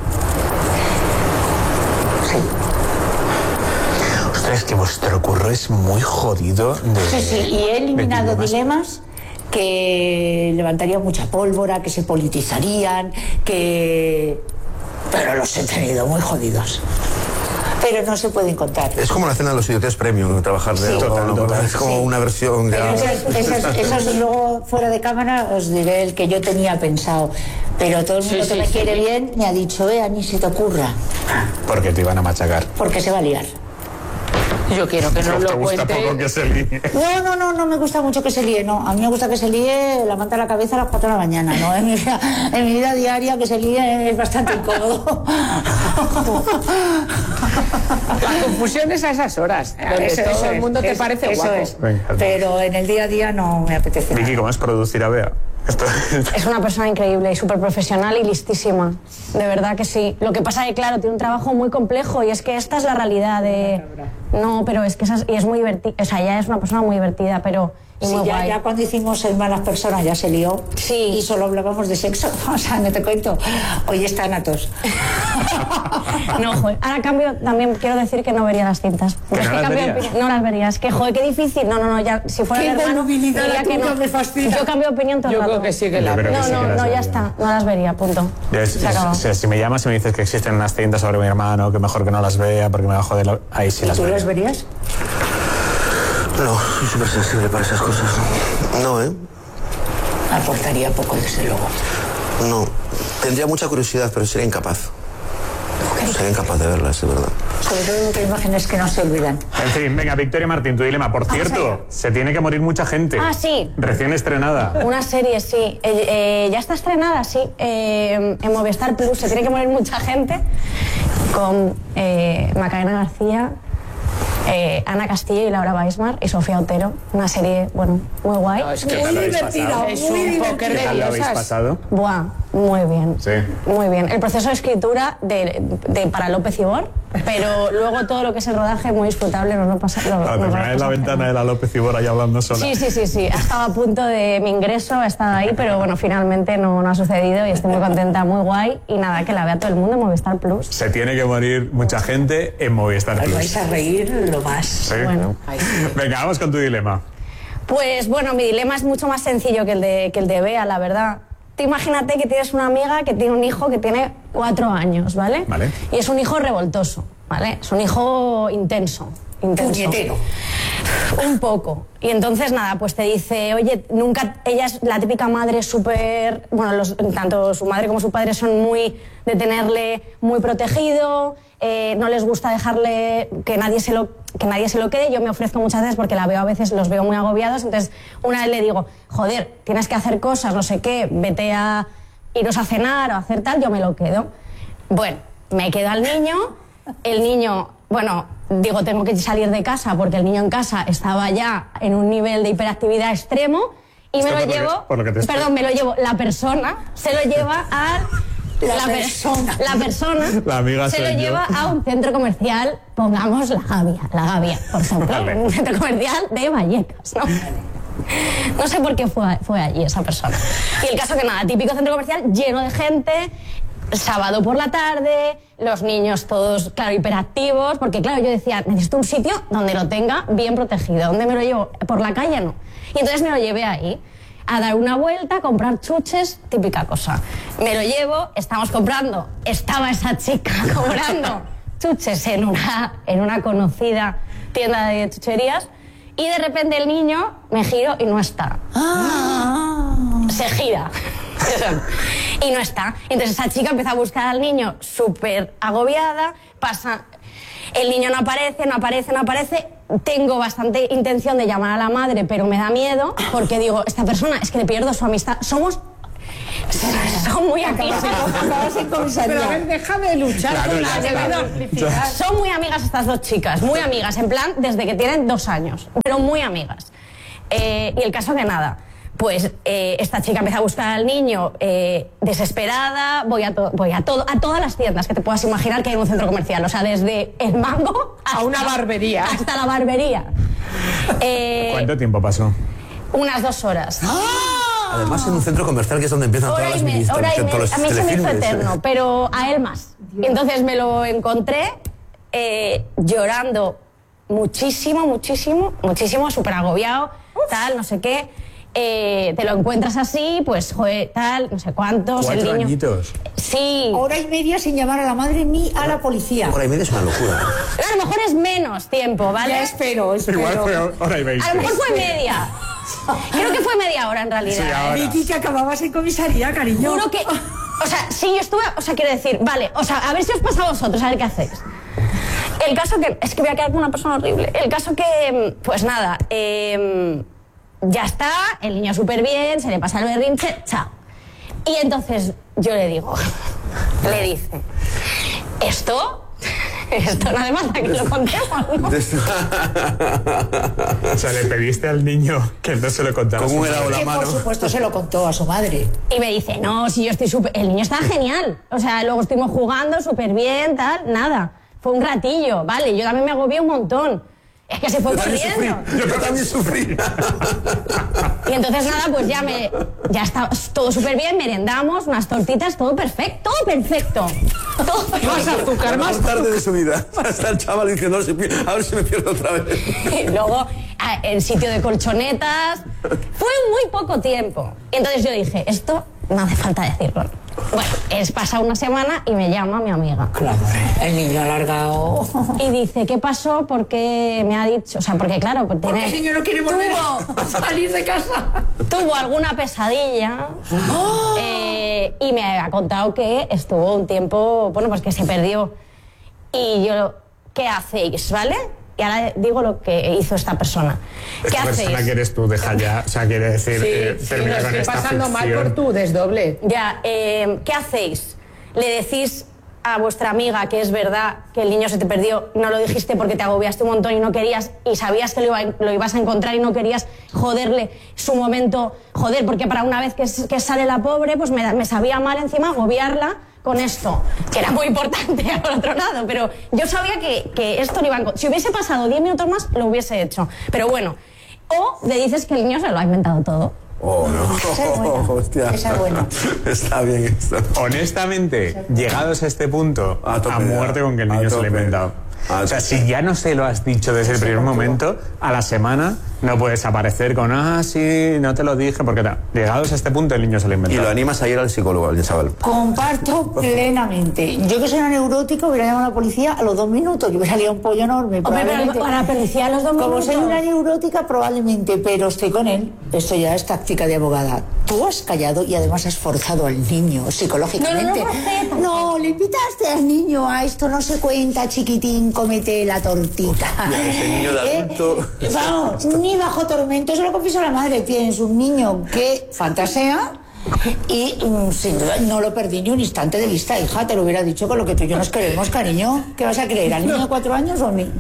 [SPEAKER 3] Sí.
[SPEAKER 1] Ostras, es que vuestro curro es muy jodido de...
[SPEAKER 3] Sí, sí, y he eliminado
[SPEAKER 1] de
[SPEAKER 3] dilemas que levantarían mucha pólvora, que se politizarían, que... Pero los he tenido muy jodidos. Pero no se pueden contar.
[SPEAKER 5] Es como la cena de los idiotas premium, trabajar de algo,
[SPEAKER 1] total,
[SPEAKER 5] ¿no?
[SPEAKER 1] total.
[SPEAKER 5] Es como
[SPEAKER 3] Sí.
[SPEAKER 5] una versión ya...
[SPEAKER 3] Esos luego fuera de cámara os diré el que yo tenía pensado. Pero todo el mundo
[SPEAKER 4] Sí,
[SPEAKER 3] que
[SPEAKER 4] sí,
[SPEAKER 3] me
[SPEAKER 4] sí.
[SPEAKER 3] quiere bien me ha dicho, ni se te ocurra,
[SPEAKER 1] Porque te iban a machacar.
[SPEAKER 3] porque se va a liar.
[SPEAKER 4] Yo quiero que nos
[SPEAKER 1] ¿Te
[SPEAKER 4] lo
[SPEAKER 1] gusta
[SPEAKER 4] cuente.
[SPEAKER 1] poco que se líe?
[SPEAKER 3] No me gusta mucho que se líe, no. A mí me gusta que se líe la manta a la cabeza a las 4 de la mañana, ¿no? En mi vida diaria que se líe es bastante incómodo.
[SPEAKER 4] La confusión es a esas horas, donde todo el mundo te parece
[SPEAKER 3] eso
[SPEAKER 4] guapo.
[SPEAKER 3] es.
[SPEAKER 1] Venga.
[SPEAKER 3] Pero en el día a día no me apetece nada.
[SPEAKER 1] Vicky, ¿cómo es producir a Bea?
[SPEAKER 2] Es una persona increíble y súper profesional y listísima. De verdad que sí. Lo que pasa es que, claro, tiene un trabajo muy complejo y es que esta es la realidad de... No, pero es que y es muy divertida. O sea, ella es una persona muy divertida, pero... Y
[SPEAKER 3] Sí,
[SPEAKER 2] muy guay.
[SPEAKER 3] ya cuando hicimos El Malas Personas ya se lió.
[SPEAKER 2] Sí.
[SPEAKER 3] Y solo hablábamos de sexo. O sea, no te cuento. Hoy está Anatos.
[SPEAKER 2] No, joder. Ahora cambio, también quiero decir que no vería las cintas.
[SPEAKER 1] ¿Que
[SPEAKER 2] Es
[SPEAKER 1] no
[SPEAKER 2] que
[SPEAKER 1] las
[SPEAKER 2] cambio de
[SPEAKER 1] verías?
[SPEAKER 2] opinión. No las verías. Que joder, qué difícil. No, ya, si fuera
[SPEAKER 3] Qué
[SPEAKER 2] el hermano,
[SPEAKER 3] volubilidad
[SPEAKER 2] diría
[SPEAKER 3] la
[SPEAKER 2] que
[SPEAKER 3] tuya
[SPEAKER 2] no.
[SPEAKER 3] me fascina.
[SPEAKER 2] Yo cambio de opinión todo el
[SPEAKER 4] Yo
[SPEAKER 2] rato.
[SPEAKER 4] creo que sí que la
[SPEAKER 1] Yo creo que sí que las
[SPEAKER 2] No, ya
[SPEAKER 1] vería.
[SPEAKER 2] está. No las vería, punto. Se acabó.
[SPEAKER 1] Si me llamas y me dices que existen unas cintas sobre mi hermano, que mejor que no las vea porque me va a joder, ahí sí las
[SPEAKER 3] ¿Tú
[SPEAKER 1] vería.
[SPEAKER 3] las verías?
[SPEAKER 5] No, soy súper sensible para esas cosas. No,
[SPEAKER 3] Aportaría poco, desde luego.
[SPEAKER 5] No. Tendría mucha curiosidad, pero sería incapaz. Sería incapaz de verlas, de verdad.
[SPEAKER 3] Sobre todo que imágenes que no se olvidan.
[SPEAKER 1] En fin, venga, Victoria Martín, tu dilema. Por cierto, se tiene que morir mucha gente.
[SPEAKER 2] Ah, sí.
[SPEAKER 1] Recién estrenada.
[SPEAKER 2] Una serie, sí. Ya está estrenada, sí. En Movistar Plus se tiene que morir mucha gente. Con Macarena García, Ana Castillo y Laura Weismar y Sofía Otero. Una serie, bueno, muy guay.
[SPEAKER 4] No, es
[SPEAKER 1] ¿Qué
[SPEAKER 4] que
[SPEAKER 1] tal lo habéis pasado?
[SPEAKER 4] es un póker
[SPEAKER 1] ¿Qué
[SPEAKER 4] de
[SPEAKER 1] tal lo habéis
[SPEAKER 4] diosas.
[SPEAKER 1] pasado?
[SPEAKER 2] Buah, muy bien.
[SPEAKER 1] Sí.
[SPEAKER 2] Muy bien. El proceso de escritura para López Ibor, pero luego todo lo que es el rodaje muy disfrutable. Nos lo pasa.
[SPEAKER 1] de la López Ibor ahí hablando sola.
[SPEAKER 2] Sí. Ha estado a punto de mi ingreso, ha estado ahí, pero bueno, finalmente no ha sucedido y estoy muy contenta, muy guay. Y nada, que la vea todo el mundo en Movistar Plus.
[SPEAKER 1] Se tiene que morir mucha gente en Movistar
[SPEAKER 3] Os
[SPEAKER 1] Plus.
[SPEAKER 3] vais a reír lo más.
[SPEAKER 1] Sí.
[SPEAKER 2] Bueno.
[SPEAKER 1] Venga, vamos con tu dilema.
[SPEAKER 2] Pues bueno, mi dilema es mucho más sencillo que el de Bea, la verdad. Tú imagínate que tienes una amiga que tiene un hijo que tiene 4 años, ¿vale?
[SPEAKER 1] Vale.
[SPEAKER 2] Y es un hijo revoltoso, ¿vale? Es un hijo intenso.
[SPEAKER 3] Puñetero.
[SPEAKER 2] Un poco. Y entonces, nada, pues te dice, oye, ella es la típica madre súper... Bueno, tanto su madre como su padre son muy de tenerle muy protegido, no les gusta dejarle que nadie se lo quede. Yo me ofrezco muchas veces porque la veo a veces, los veo muy agobiados, entonces una vez le digo, joder, tienes que hacer cosas, no sé qué, vete a iros a cenar o a hacer tal, yo me lo quedo. Bueno, me quedo al niño, el niño, bueno, digo, tengo que salir de casa porque el niño en casa estaba ya en un nivel de hiperactividad extremo y me lo llevo, me lo llevo, la persona se lo lleva a... La persona
[SPEAKER 1] La amiga
[SPEAKER 2] se lo
[SPEAKER 1] soy yo.
[SPEAKER 2] lleva a un centro comercial, pongamos la Gavia, por ejemplo,
[SPEAKER 1] Vale.
[SPEAKER 2] un centro comercial de Vallecas, ¿no? No sé por qué fue allí esa persona. Y el caso que nada, típico centro comercial lleno de gente, sábado por la tarde, los niños todos, claro, hiperactivos, porque claro, yo decía, necesito un sitio donde lo tenga bien protegido, donde me lo llevo, por la calle no. Y entonces me lo llevé ahí, a dar una vuelta, a comprar chuches, típica cosa. Me lo llevo, estaba esa chica comprando chuches en una conocida tienda de chucherías y de repente el niño me giro y no está. Se gira. Y no está. Entonces esa chica empieza a buscar al niño súper agobiada, el niño no aparece. Tengo bastante intención de llamar a la madre, pero me da miedo porque digo, esta persona, es que le pierdo su amistad. Son muy amigas.
[SPEAKER 4] Pero a ver, deja de luchar
[SPEAKER 1] Claro,
[SPEAKER 4] con
[SPEAKER 1] ya
[SPEAKER 4] la
[SPEAKER 1] está.
[SPEAKER 4] complicidad.
[SPEAKER 2] Son muy amigas estas dos chicas, muy amigas, en plan, desde que tienen 2 años, pero muy amigas. Y el caso que nada, pues esta chica empieza a buscar al niño desesperada, voy a todas las tiendas que te puedas imaginar que hay en un centro comercial, o sea, desde el Mango
[SPEAKER 4] A una barbería.
[SPEAKER 2] hasta la barbería.
[SPEAKER 1] ¿Cuánto tiempo pasó?
[SPEAKER 2] Unas 2 horas.
[SPEAKER 5] Además, en un centro comercial que es donde empiezan todas las
[SPEAKER 2] Hora y
[SPEAKER 5] todos los
[SPEAKER 2] a mí se me hizo
[SPEAKER 5] telefilmes.
[SPEAKER 2] eterno, pero a él más. Entonces me lo encontré llorando muchísimo, súper agobiado, tal, no sé qué. Te lo encuentras así, pues, joder, tal, no sé cuántos.
[SPEAKER 1] 4
[SPEAKER 2] el niño.
[SPEAKER 1] añitos.
[SPEAKER 2] Sí.
[SPEAKER 3] Hora y media sin llamar a la madre ni a la policía.
[SPEAKER 5] Hora y media es una locura.
[SPEAKER 2] A lo mejor es menos tiempo, ¿vale?
[SPEAKER 3] Ya espero.
[SPEAKER 1] Igual fue hora y 20.
[SPEAKER 2] A lo mejor fue media. Creo que fue media hora en realidad.
[SPEAKER 1] Sí, ahora.
[SPEAKER 3] Vicky, que acababas en comisaría, cariño.
[SPEAKER 2] Juro que... O sea, sí, yo estuve... O sea, quiero decir, vale, o sea, a ver si os pasa a vosotros, a ver qué hacéis. El caso que... Es que voy a quedar como una persona horrible. El caso que... Pues nada, ya está, el niño súper bien, se le pasa el berrinche, chao. Y entonces yo le digo, le dice, esto no hace falta que lo contemos, ¿no?
[SPEAKER 1] O sea, le pediste al niño que no se lo contara.
[SPEAKER 5] ¿Cómo era la
[SPEAKER 3] Que
[SPEAKER 5] mano?
[SPEAKER 3] por supuesto se lo contó a su madre.
[SPEAKER 2] Y me dice, no, si yo estoy súper... El niño está genial. O sea, luego estuvimos jugando súper bien, tal, nada. Fue un ratillo, vale, yo también me agobié un montón. Es que se fue corriendo.
[SPEAKER 5] Yo también sufrí.
[SPEAKER 2] Y entonces nada, pues ya está todo súper bien, merendamos, unas tortitas, todo perfecto, todo perfecto. Todo perfecto.
[SPEAKER 4] Más azúcar, más
[SPEAKER 5] tarde de su vida. Hasta el chaval diciendo, a ver si me pierdo otra vez.
[SPEAKER 2] Y luego, el sitio de colchonetas. Fue muy poco tiempo. Y entonces yo dije, esto no hace falta decirlo. Bueno, pasa una semana y me llama mi amiga.
[SPEAKER 3] Claro, el niño alargado.
[SPEAKER 2] Y dice, ¿qué pasó? Porque me ha dicho... O sea, porque claro... Pues
[SPEAKER 3] Porque el niño no quiere volver a salir de casa.
[SPEAKER 2] Tuvo alguna pesadilla y me ha contado que estuvo un tiempo... Bueno, pues que se perdió. Y yo, ¿qué hacéis? ¿Vale? Y ahora digo lo que hizo esta persona. ¿Qué
[SPEAKER 1] Esta
[SPEAKER 2] hacéis?
[SPEAKER 1] persona que eres tú, deja ya. O sea, quiere decir,
[SPEAKER 4] Sí,
[SPEAKER 1] termina
[SPEAKER 4] lo
[SPEAKER 1] con
[SPEAKER 4] estoy
[SPEAKER 1] esta
[SPEAKER 4] pasando mal
[SPEAKER 1] ficción.
[SPEAKER 4] por tu desdoble.
[SPEAKER 2] Ya, ¿qué hacéis? ¿Le decís a vuestra amiga que es verdad que el niño se te perdió, no lo dijiste porque te agobiaste un montón y no querías, y sabías que lo ibas a encontrar y no querías joderle su momento, porque para una vez que sale la pobre, pues me sabía mal encima agobiarla con esto, que era muy importante por otro lado, pero yo sabía que esto no iba a encontrar. Si hubiese pasado 10 minutos más, lo hubiese hecho. Pero bueno, o le dices que el niño se lo ha inventado todo.
[SPEAKER 5] Oh, no.
[SPEAKER 3] Esa es buena.
[SPEAKER 5] Hostia.
[SPEAKER 3] Esa es buena.
[SPEAKER 5] Está bien esto.
[SPEAKER 1] Honestamente, llegados a este punto,
[SPEAKER 5] A tope,
[SPEAKER 1] a muerte con que el
[SPEAKER 5] a
[SPEAKER 1] niño se lo ha
[SPEAKER 5] tope.
[SPEAKER 1] inventado.
[SPEAKER 5] A
[SPEAKER 1] O sea,
[SPEAKER 5] tope.
[SPEAKER 1] si ya no se lo has dicho desde el primer momento, a la semana no puedes aparecer con, sí, no te lo dije, porque tal. Llegados a este punto, el niño se lo ha
[SPEAKER 5] Y
[SPEAKER 1] inventado.
[SPEAKER 5] lo animas a ir al psicólogo, al chaval.
[SPEAKER 3] Comparto plenamente. Yo que soy una neurótica hubiera llamado a la policía a los 2 minutos. Yo hubiera liado un pollo enorme.
[SPEAKER 2] Hombre, pero para la policía a los 2
[SPEAKER 3] Como
[SPEAKER 2] minutos.
[SPEAKER 3] soy una neurótica, probablemente, pero estoy con él. Esto ya es táctica de abogada. Tú has callado y además has forzado al niño psicológicamente. No, le invitaste al niño a esto, no se cuenta, chiquitín, cómete la tortita.
[SPEAKER 5] Ese niño de adulto.
[SPEAKER 3] Vamos, ni bajo tormento, eso lo confieso a la madre. Tienes un niño que fantasea. Y sin duda no lo perdí ni un instante de vista, hija, te lo hubiera dicho con lo que tú y yo nos queremos, cariño. ¿Qué vas a creer? ¿Al niño de 4 años o a mí?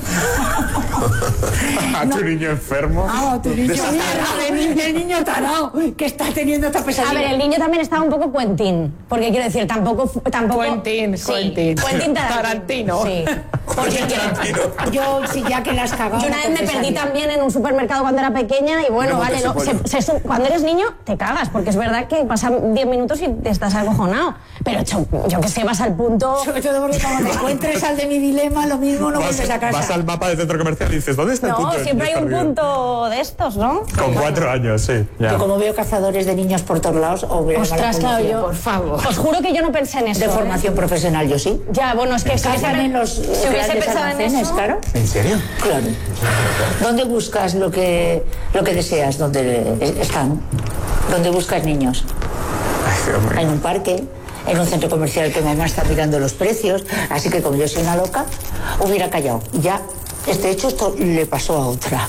[SPEAKER 1] A tu niño enfermo.
[SPEAKER 3] Ah, tu niño el niño tarao que está teniendo esta pesadilla.
[SPEAKER 2] A ver, el niño también estaba un poco Quentin, porque quiero decir, tampoco
[SPEAKER 4] Quentin.
[SPEAKER 2] Quentin
[SPEAKER 4] Tarantino.
[SPEAKER 2] Sí. Porque
[SPEAKER 3] Yo, si ya que las cagaba.
[SPEAKER 2] yo una vez me perdí también en un supermercado cuando era pequeña y bueno,
[SPEAKER 5] Mira,
[SPEAKER 2] vale,
[SPEAKER 5] montes
[SPEAKER 2] cuando eres niño te cagas, porque es verdad que pasan 10 minutos y te estás acojonado. Pero yo que sé, vas al punto...
[SPEAKER 3] Sobre todo porque cuando te encuentres al de mi dilema, lo mismo no vuelves a casa.
[SPEAKER 1] Vas al mapa del centro comercial y dices, ¿dónde está el punto?
[SPEAKER 2] No,
[SPEAKER 1] del
[SPEAKER 2] siempre hay
[SPEAKER 1] niño
[SPEAKER 2] un
[SPEAKER 1] perdido?
[SPEAKER 2] punto de estos, ¿no?
[SPEAKER 1] Con 4 años, sí. Ya.
[SPEAKER 3] Yo como veo cazadores de niños por todos lados,
[SPEAKER 2] Ostras, claro, yo...
[SPEAKER 4] Por favor.
[SPEAKER 2] Os juro que yo no pensé en eso.
[SPEAKER 3] de
[SPEAKER 2] ¿eh?
[SPEAKER 3] formación profesional, yo sí.
[SPEAKER 2] Ya, bueno, es que si
[SPEAKER 3] Cazan en los
[SPEAKER 2] si hubiese
[SPEAKER 3] grandes
[SPEAKER 2] pensado en
[SPEAKER 3] almacenes,
[SPEAKER 2] eso...
[SPEAKER 3] claro.
[SPEAKER 1] ¿En serio?
[SPEAKER 3] Claro. ¿Dónde buscas lo que deseas? ¿Dónde están? ¿Dónde buscas niños?
[SPEAKER 1] Ay, Dios mío.
[SPEAKER 3] En un parque, en un centro comercial que mamá está mirando los precios. Así que como yo soy una loca, hubiera callado. Ya, esto le pasó a otra.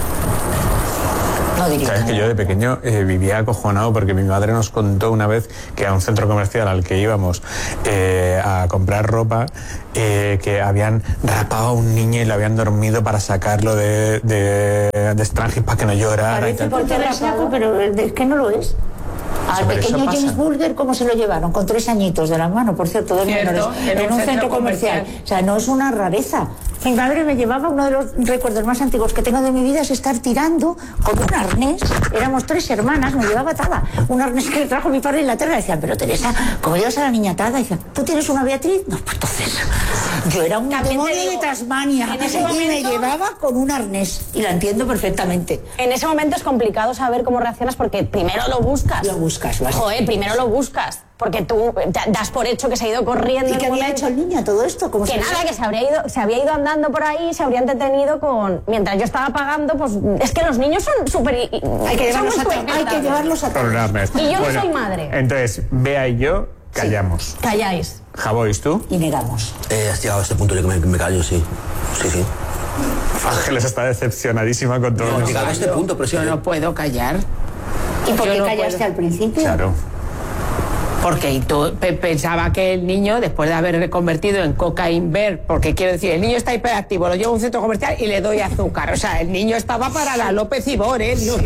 [SPEAKER 3] No diría
[SPEAKER 1] Sabes que
[SPEAKER 3] nada.
[SPEAKER 1] yo de pequeño vivía acojonado porque mi madre nos contó una vez que a un centro comercial al que íbamos a comprar ropa, que habían rapado a un niño y lo habían dormido para sacarlo de Strangis para que no llorara. Y
[SPEAKER 3] Parece
[SPEAKER 1] tal.
[SPEAKER 3] porterrasaco, pero es que no lo es. Al
[SPEAKER 1] pero eso
[SPEAKER 3] pequeño
[SPEAKER 1] pasa.
[SPEAKER 3] James Bulger, ¿cómo se lo llevaron? Con 3 añitos de la mano, por cierto, 2
[SPEAKER 4] Cierto,
[SPEAKER 3] menores, en un centro comercial. O sea, no es una rareza. Mi madre me llevaba, uno de los recuerdos más antiguos que tengo de mi vida es estar tirando con un arnés. Éramos 3 hermanas, me llevaba atada. Un arnés que le trajo mi padre en la tierra. Decían, pero Teresa, ¿cómo llevas a la niña atada? Decían, ¿tú tienes una Beatriz? No, pues entonces... Yo era un
[SPEAKER 2] También te
[SPEAKER 3] demonio
[SPEAKER 2] digo,
[SPEAKER 3] de Tasmania
[SPEAKER 2] en ese
[SPEAKER 3] y me
[SPEAKER 2] momento-
[SPEAKER 3] llevaba con un arnés. Y la entiendo perfectamente.
[SPEAKER 2] En ese momento es complicado saber cómo reaccionas porque primero lo buscas.
[SPEAKER 3] Lo buscas, ¿vale?
[SPEAKER 2] Joder, primero lo buscas. Porque tú das por hecho que se ha ido corriendo.
[SPEAKER 3] ¿Y
[SPEAKER 2] en
[SPEAKER 3] qué
[SPEAKER 2] un
[SPEAKER 3] había
[SPEAKER 2] momento.
[SPEAKER 3] hecho el niño a todo esto? ¿Cómo
[SPEAKER 2] Que
[SPEAKER 3] se
[SPEAKER 2] nada, que se había ido andando por ahí, se habría entretenido con... Mientras yo estaba pagando, pues... Es que los niños son súper...
[SPEAKER 3] Hay que llevarlos a todos. Hay que llevarlos a todos.
[SPEAKER 1] Programas.
[SPEAKER 2] Y yo no soy madre.
[SPEAKER 1] Entonces, Bea y yo callamos.
[SPEAKER 2] Calláis.
[SPEAKER 1] Javois, ¿tú?
[SPEAKER 3] Y negamos.
[SPEAKER 5] Has llegado a este punto yo que me callo, sí. Sí.
[SPEAKER 1] Ángeles está decepcionadísima con todo
[SPEAKER 5] No,
[SPEAKER 1] esto.
[SPEAKER 5] llegado a este punto, pero sí.
[SPEAKER 4] Yo no puedo callar.
[SPEAKER 3] ¿Y por
[SPEAKER 4] Yo
[SPEAKER 3] qué
[SPEAKER 4] no
[SPEAKER 3] callaste
[SPEAKER 4] puedo.
[SPEAKER 3] al principio?
[SPEAKER 1] Claro.
[SPEAKER 4] Porque pensaba que el niño, después de haber reconvertido en cocaine bear, porque quiero decir, el niño está hiperactivo, lo llevo a un centro comercial y le doy azúcar. O sea, el niño estaba para la López Ibor, ¿eh? No.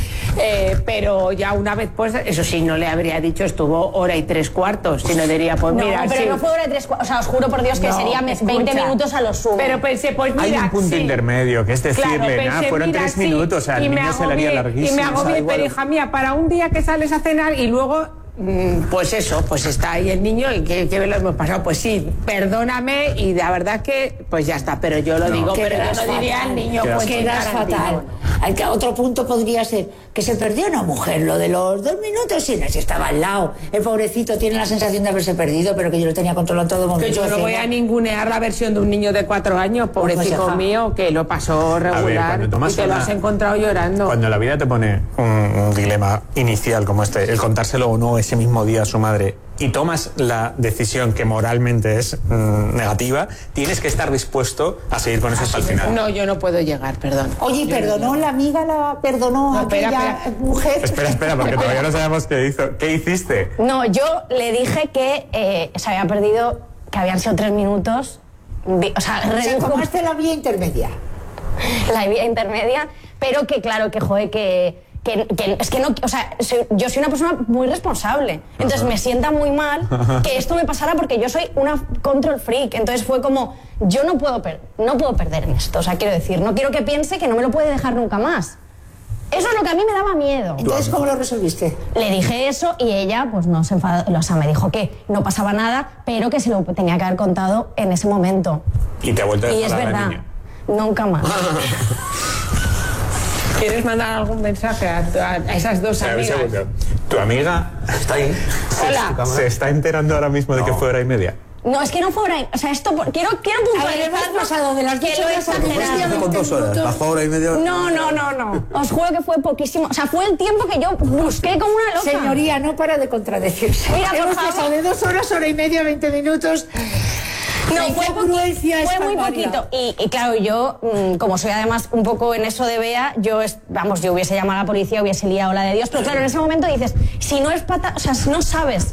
[SPEAKER 4] Pero ya una vez, pues, eso sí, no le habría dicho, estuvo 1 hora y 3/4, sino diría, pues
[SPEAKER 2] No,
[SPEAKER 4] mira,
[SPEAKER 2] pero
[SPEAKER 4] sí.
[SPEAKER 2] no fue 1 hora y 3 cuartos. O sea, os juro por Dios que
[SPEAKER 4] No,
[SPEAKER 2] sería 20
[SPEAKER 4] escucha.
[SPEAKER 2] minutos a lo sumo.
[SPEAKER 4] Pero pensé, pues mira,
[SPEAKER 1] Hay un punto
[SPEAKER 4] sí.
[SPEAKER 1] intermedio, que es decirle,
[SPEAKER 4] Claro,
[SPEAKER 1] nada,
[SPEAKER 4] pensé,
[SPEAKER 1] fueron
[SPEAKER 4] mira,
[SPEAKER 1] 3
[SPEAKER 4] sí,
[SPEAKER 1] minutos, o sea, el
[SPEAKER 4] y me
[SPEAKER 1] niño se le haría
[SPEAKER 4] agobié,
[SPEAKER 1] larguísimo.
[SPEAKER 4] Y me
[SPEAKER 1] o sea,
[SPEAKER 4] agobié,
[SPEAKER 1] igual-
[SPEAKER 4] pero hija mía, para un día que sales a cenar y luego, pues eso, pues está ahí el niño y que lo hemos pasado. Pues sí, perdóname y la verdad que, pues ya está, pero yo lo digo, pero yo
[SPEAKER 3] Quedas
[SPEAKER 4] no diría
[SPEAKER 3] fatal.
[SPEAKER 4] al niño,
[SPEAKER 1] Quedas
[SPEAKER 4] pues
[SPEAKER 3] Quedas
[SPEAKER 4] Tarantino.
[SPEAKER 3] fatal. Otro punto podría ser que se perdió una mujer, lo de los 2 minutos, sí, si estaba al lado. El pobrecito tiene la sensación de haberse perdido, pero que yo lo tenía controlado en todo momento.
[SPEAKER 4] Que yo no voy a ningunear la versión de un niño de 4 años, pobrecito
[SPEAKER 3] Pues, ajá.
[SPEAKER 4] mío, que lo pasó regular
[SPEAKER 1] cuando tomas
[SPEAKER 4] y te lo
[SPEAKER 1] una-
[SPEAKER 4] has encontrado llorando.
[SPEAKER 1] Cuando la vida te pone un dilema inicial como este, el contárselo o no ese mismo día a su madre, y tomas la decisión que moralmente es negativa, tienes que estar dispuesto a seguir con eso hasta el final.
[SPEAKER 4] No, yo no puedo llegar, perdón.
[SPEAKER 3] Oye, ¿y perdonó la amiga, perdonó
[SPEAKER 4] No,
[SPEAKER 3] a
[SPEAKER 4] espera,
[SPEAKER 3] aquella
[SPEAKER 4] espera.
[SPEAKER 3] mujer?
[SPEAKER 1] Espera, porque todavía no sabemos qué hizo. ¿Qué hiciste?
[SPEAKER 2] No, yo le dije que se había perdido, que habían sido 3 minutos. O sea,
[SPEAKER 3] O sea,
[SPEAKER 2] redujo
[SPEAKER 3] tomaste la vía intermedia.
[SPEAKER 2] la vía intermedia, pero que claro, que joder, que es que no, o sea, yo soy una persona muy responsable, entonces me sienta muy mal que esto me pasara porque yo soy una control freak, entonces fue como, yo no puedo perder en esto, o sea, quiero decir, no quiero que piense que no me lo puede dejar nunca más. Eso es lo que a mí me daba miedo.
[SPEAKER 3] Entonces, ¿cómo lo resolviste?
[SPEAKER 2] Le dije eso y ella pues no se enfadó, o sea, me dijo que no pasaba nada, pero que se lo tenía que haber contado en ese momento.
[SPEAKER 1] Y te ha vuelto a
[SPEAKER 2] Y es
[SPEAKER 1] dejar a la
[SPEAKER 2] verdad,
[SPEAKER 1] niña.
[SPEAKER 2] nunca más.
[SPEAKER 4] ¿Quieres mandar algún mensaje a esas dos
[SPEAKER 1] Espera, un
[SPEAKER 4] amigas?
[SPEAKER 1] segundo. Tu amiga
[SPEAKER 5] Está ahí.
[SPEAKER 4] Hola.
[SPEAKER 1] se está enterando ahora mismo de que fue 1:30.
[SPEAKER 2] No, es que no fue hora. O sea, esto. Quiero
[SPEAKER 3] A ver, hemos
[SPEAKER 2] puntualizarlo.
[SPEAKER 3] pasado de las
[SPEAKER 2] que
[SPEAKER 3] 2
[SPEAKER 2] lo
[SPEAKER 3] horas a
[SPEAKER 2] exagerado.
[SPEAKER 5] Con 2 horas. Bajó 1 hora y media.
[SPEAKER 2] No. Os juro que fue poquísimo. O sea, fue el tiempo que yo busqué como una loca.
[SPEAKER 3] Señoría, no para de contradecirse.
[SPEAKER 2] Mira, por
[SPEAKER 3] Hemos
[SPEAKER 2] favor.
[SPEAKER 3] pasado de 2 horas, 1 hora y media, 20 minutos.
[SPEAKER 2] No,
[SPEAKER 3] La
[SPEAKER 2] fue
[SPEAKER 3] incongruencia es
[SPEAKER 2] fue muy
[SPEAKER 3] palmaria.
[SPEAKER 2] poquito. Y claro, yo, como soy además un poco en eso de Bea, yo hubiese llamado a la policía, hubiese liado la de Dios. Pero claro, en ese momento dices, si no es o sea, no sabes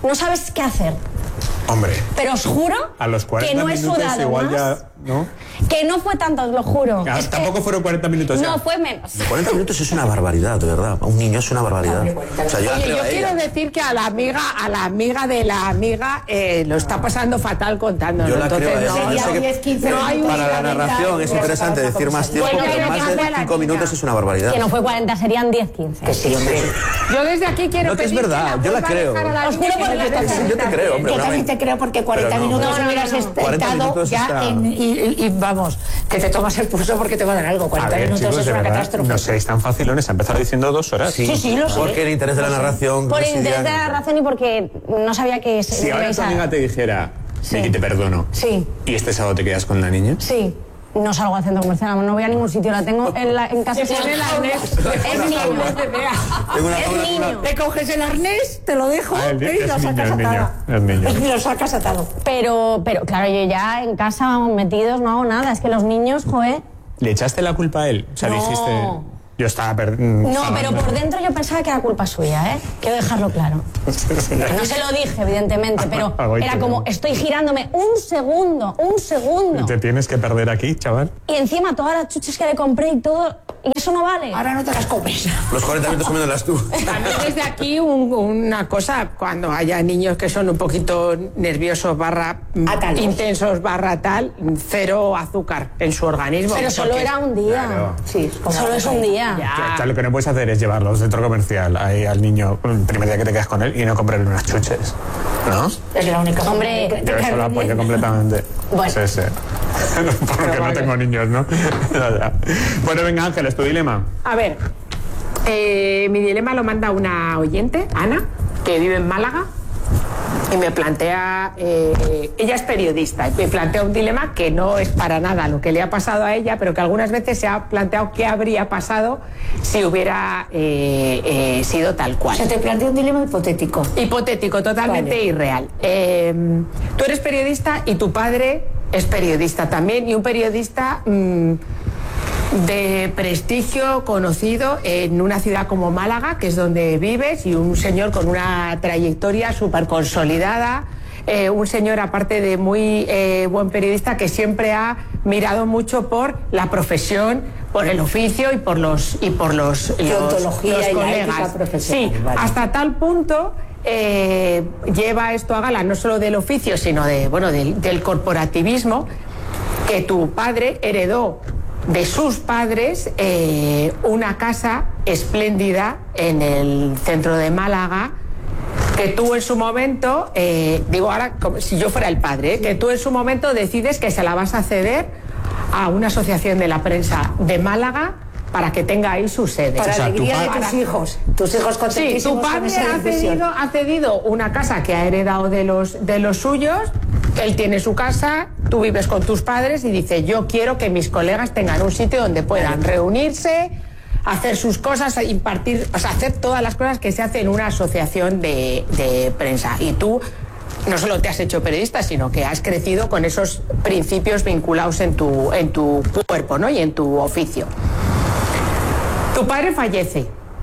[SPEAKER 2] qué hacer.
[SPEAKER 1] Hombre,
[SPEAKER 2] Pero os juro
[SPEAKER 1] a los 40
[SPEAKER 2] que no he
[SPEAKER 1] minutos
[SPEAKER 2] sudado
[SPEAKER 1] igual
[SPEAKER 2] más.
[SPEAKER 1] ya, ¿no?
[SPEAKER 2] Que no fue tanto, os lo juro.
[SPEAKER 1] Ah,
[SPEAKER 2] Es que-
[SPEAKER 1] tampoco fueron 40 minutos ya.
[SPEAKER 2] No, fue menos.
[SPEAKER 5] 40 minutos es una barbaridad, de verdad. A un niño es una barbaridad. O sea, yo la
[SPEAKER 4] Oye,
[SPEAKER 5] creo
[SPEAKER 4] yo
[SPEAKER 5] a
[SPEAKER 4] quiero
[SPEAKER 5] ella.
[SPEAKER 4] decir que a la amiga de la amiga lo está pasando fatal contándolo.
[SPEAKER 5] Yo la creo a
[SPEAKER 4] Entonces,
[SPEAKER 5] ella.
[SPEAKER 4] no,
[SPEAKER 5] Yo sé que
[SPEAKER 3] 10, 15
[SPEAKER 4] no hay
[SPEAKER 5] Para la
[SPEAKER 3] minutos.
[SPEAKER 5] narración es interesante decir más tiempo,
[SPEAKER 2] Bueno,
[SPEAKER 5] pero
[SPEAKER 2] pero
[SPEAKER 5] más
[SPEAKER 2] que
[SPEAKER 5] de
[SPEAKER 2] hace la
[SPEAKER 5] 5 minutos es una barbaridad.
[SPEAKER 2] Que no fue 40, serían 10, 15.
[SPEAKER 3] Que sí, hombre.
[SPEAKER 4] Yo desde aquí quiero
[SPEAKER 5] No, que es
[SPEAKER 4] pedir
[SPEAKER 5] verdad, yo la
[SPEAKER 4] vuelva a
[SPEAKER 5] creo.
[SPEAKER 4] dejar a la
[SPEAKER 2] Os juro
[SPEAKER 4] niña
[SPEAKER 2] por
[SPEAKER 4] que
[SPEAKER 2] Dios
[SPEAKER 4] le
[SPEAKER 2] que
[SPEAKER 4] deje
[SPEAKER 5] Yo te creo, hombre.
[SPEAKER 3] Yo
[SPEAKER 5] una
[SPEAKER 3] también
[SPEAKER 5] vez.
[SPEAKER 3] te creo porque 40
[SPEAKER 5] Pero no.
[SPEAKER 3] minutos
[SPEAKER 2] No,
[SPEAKER 3] hubieras
[SPEAKER 5] 40
[SPEAKER 3] estado
[SPEAKER 5] minutos
[SPEAKER 3] ya
[SPEAKER 5] está-
[SPEAKER 3] y vamos, que te tomas el pulso porque te va a dar algo.
[SPEAKER 1] A
[SPEAKER 3] 40
[SPEAKER 1] ver,
[SPEAKER 3] minutos
[SPEAKER 1] chicos,
[SPEAKER 3] es
[SPEAKER 1] de
[SPEAKER 3] una
[SPEAKER 1] verdad,
[SPEAKER 3] catástrofe.
[SPEAKER 1] no seáis tan facilones. Ha empezado diciendo 2 horas.
[SPEAKER 3] Sí, lo sé.
[SPEAKER 5] Porque el interés de la narración.
[SPEAKER 2] Por el interés
[SPEAKER 5] residía
[SPEAKER 2] de
[SPEAKER 5] en-
[SPEAKER 2] la razón y porque no sabía que
[SPEAKER 1] Si ahora tu amiga te dijera,
[SPEAKER 2] Sí.
[SPEAKER 1] Vicky, te perdono,
[SPEAKER 2] Sí,
[SPEAKER 1] y este sábado te quedas con la niña,
[SPEAKER 2] sí. No salgo al centro comercial, no voy a ningún sitio, la tengo en casa.
[SPEAKER 4] Se pone el arnés.
[SPEAKER 2] Es niño.
[SPEAKER 5] Tengo una-
[SPEAKER 2] Es niño.
[SPEAKER 3] Te coges el arnés, te lo dejo
[SPEAKER 1] Ah,
[SPEAKER 3] y
[SPEAKER 1] es
[SPEAKER 3] lo
[SPEAKER 1] niño,
[SPEAKER 3] sacas
[SPEAKER 1] es niño,
[SPEAKER 3] atado.
[SPEAKER 1] es niño.
[SPEAKER 3] Y lo sacas atado.
[SPEAKER 2] Pero claro, yo ya en casa vamos metidos, no hago nada. Es que los niños, joder.
[SPEAKER 1] ¿le echaste la culpa a él? O sea,
[SPEAKER 2] No.
[SPEAKER 1] dijiste, yo estaba
[SPEAKER 2] No, pero por dentro yo pensaba que era culpa suya, ¿eh? Quiero dejarlo claro. No se lo dije, evidentemente, pero era como, estoy girándome un segundo.
[SPEAKER 1] Te tienes que perder aquí, chaval.
[SPEAKER 2] Y encima todas las chuches que le compré y todo, y eso no vale.
[SPEAKER 3] Ahora no te las comes.
[SPEAKER 5] Los 40 minutos comiéndolas tú.
[SPEAKER 4] También desde aquí una cosa, cuando haya niños que son un poquito nerviosos
[SPEAKER 3] Atalos.
[SPEAKER 4] intensos tal, 0 azúcar en su organismo.
[SPEAKER 2] Pero solo
[SPEAKER 4] porque-
[SPEAKER 2] era un día.
[SPEAKER 1] Claro.
[SPEAKER 3] Sí,
[SPEAKER 2] Solo es un día.
[SPEAKER 4] Ya.
[SPEAKER 1] O sea, lo que no puedes hacer es llevarlo al centro comercial ahí al niño el primer día que te quedas con él y no comprarle unas chuches, ¿no?
[SPEAKER 3] Es la única forma
[SPEAKER 2] Hombre,
[SPEAKER 3] de- de
[SPEAKER 1] Yo eso
[SPEAKER 3] caerle
[SPEAKER 1] lo apoyo
[SPEAKER 3] bien.
[SPEAKER 1] completamente.
[SPEAKER 2] Bueno.
[SPEAKER 1] Sí, sí. Porque no tengo niños, ¿no? Ya. Bueno, venga, Ángeles, tu dilema.
[SPEAKER 4] A ver, mi dilema lo manda una oyente, Ana, que vive en Málaga. y me plantea, ella es periodista, y me plantea un dilema que no es para nada lo que le ha pasado a ella, pero que algunas veces se ha planteado qué habría pasado si hubiera sido tal cual.
[SPEAKER 3] O sea, te plantea un dilema hipotético.
[SPEAKER 4] Hipotético, totalmente irreal. Tú eres periodista y tu padre es periodista también, y un periodista de prestigio, conocido en una ciudad como Málaga, que es donde vives, y un señor con una trayectoria súper consolidada, un señor aparte de muy buen periodista que siempre ha mirado mucho por la profesión, por el oficio y por los
[SPEAKER 3] Deontología y la ética profesional.
[SPEAKER 4] Sí, vale. Hasta tal punto lleva esto a gala no solo del oficio, sino del corporativismo, que tu padre heredó de sus padres una casa espléndida en el centro de Málaga, que tú en su momento, digo ahora como si yo fuera el padre, que tú en su momento decides que se la vas a ceder a una asociación de la prensa de Málaga para que tenga ahí su sede.
[SPEAKER 3] Para alegría de tus hijos. Tus hijos contentísimos.
[SPEAKER 4] Sí, tu padre ha cedido una casa que ha heredado de los suyos. Él tiene su casa, tú vives con tus padres y dice, yo quiero que mis colegas tengan un sitio donde puedan reunirse, hacer sus cosas, impartir, o sea, hacer todas las cosas que se hacen en una asociación de prensa. Y tú no solo te has hecho periodista, sino que has crecido con esos principios vinculados en tu cuerpo, ¿no? Y en tu oficio. Tu padre fallece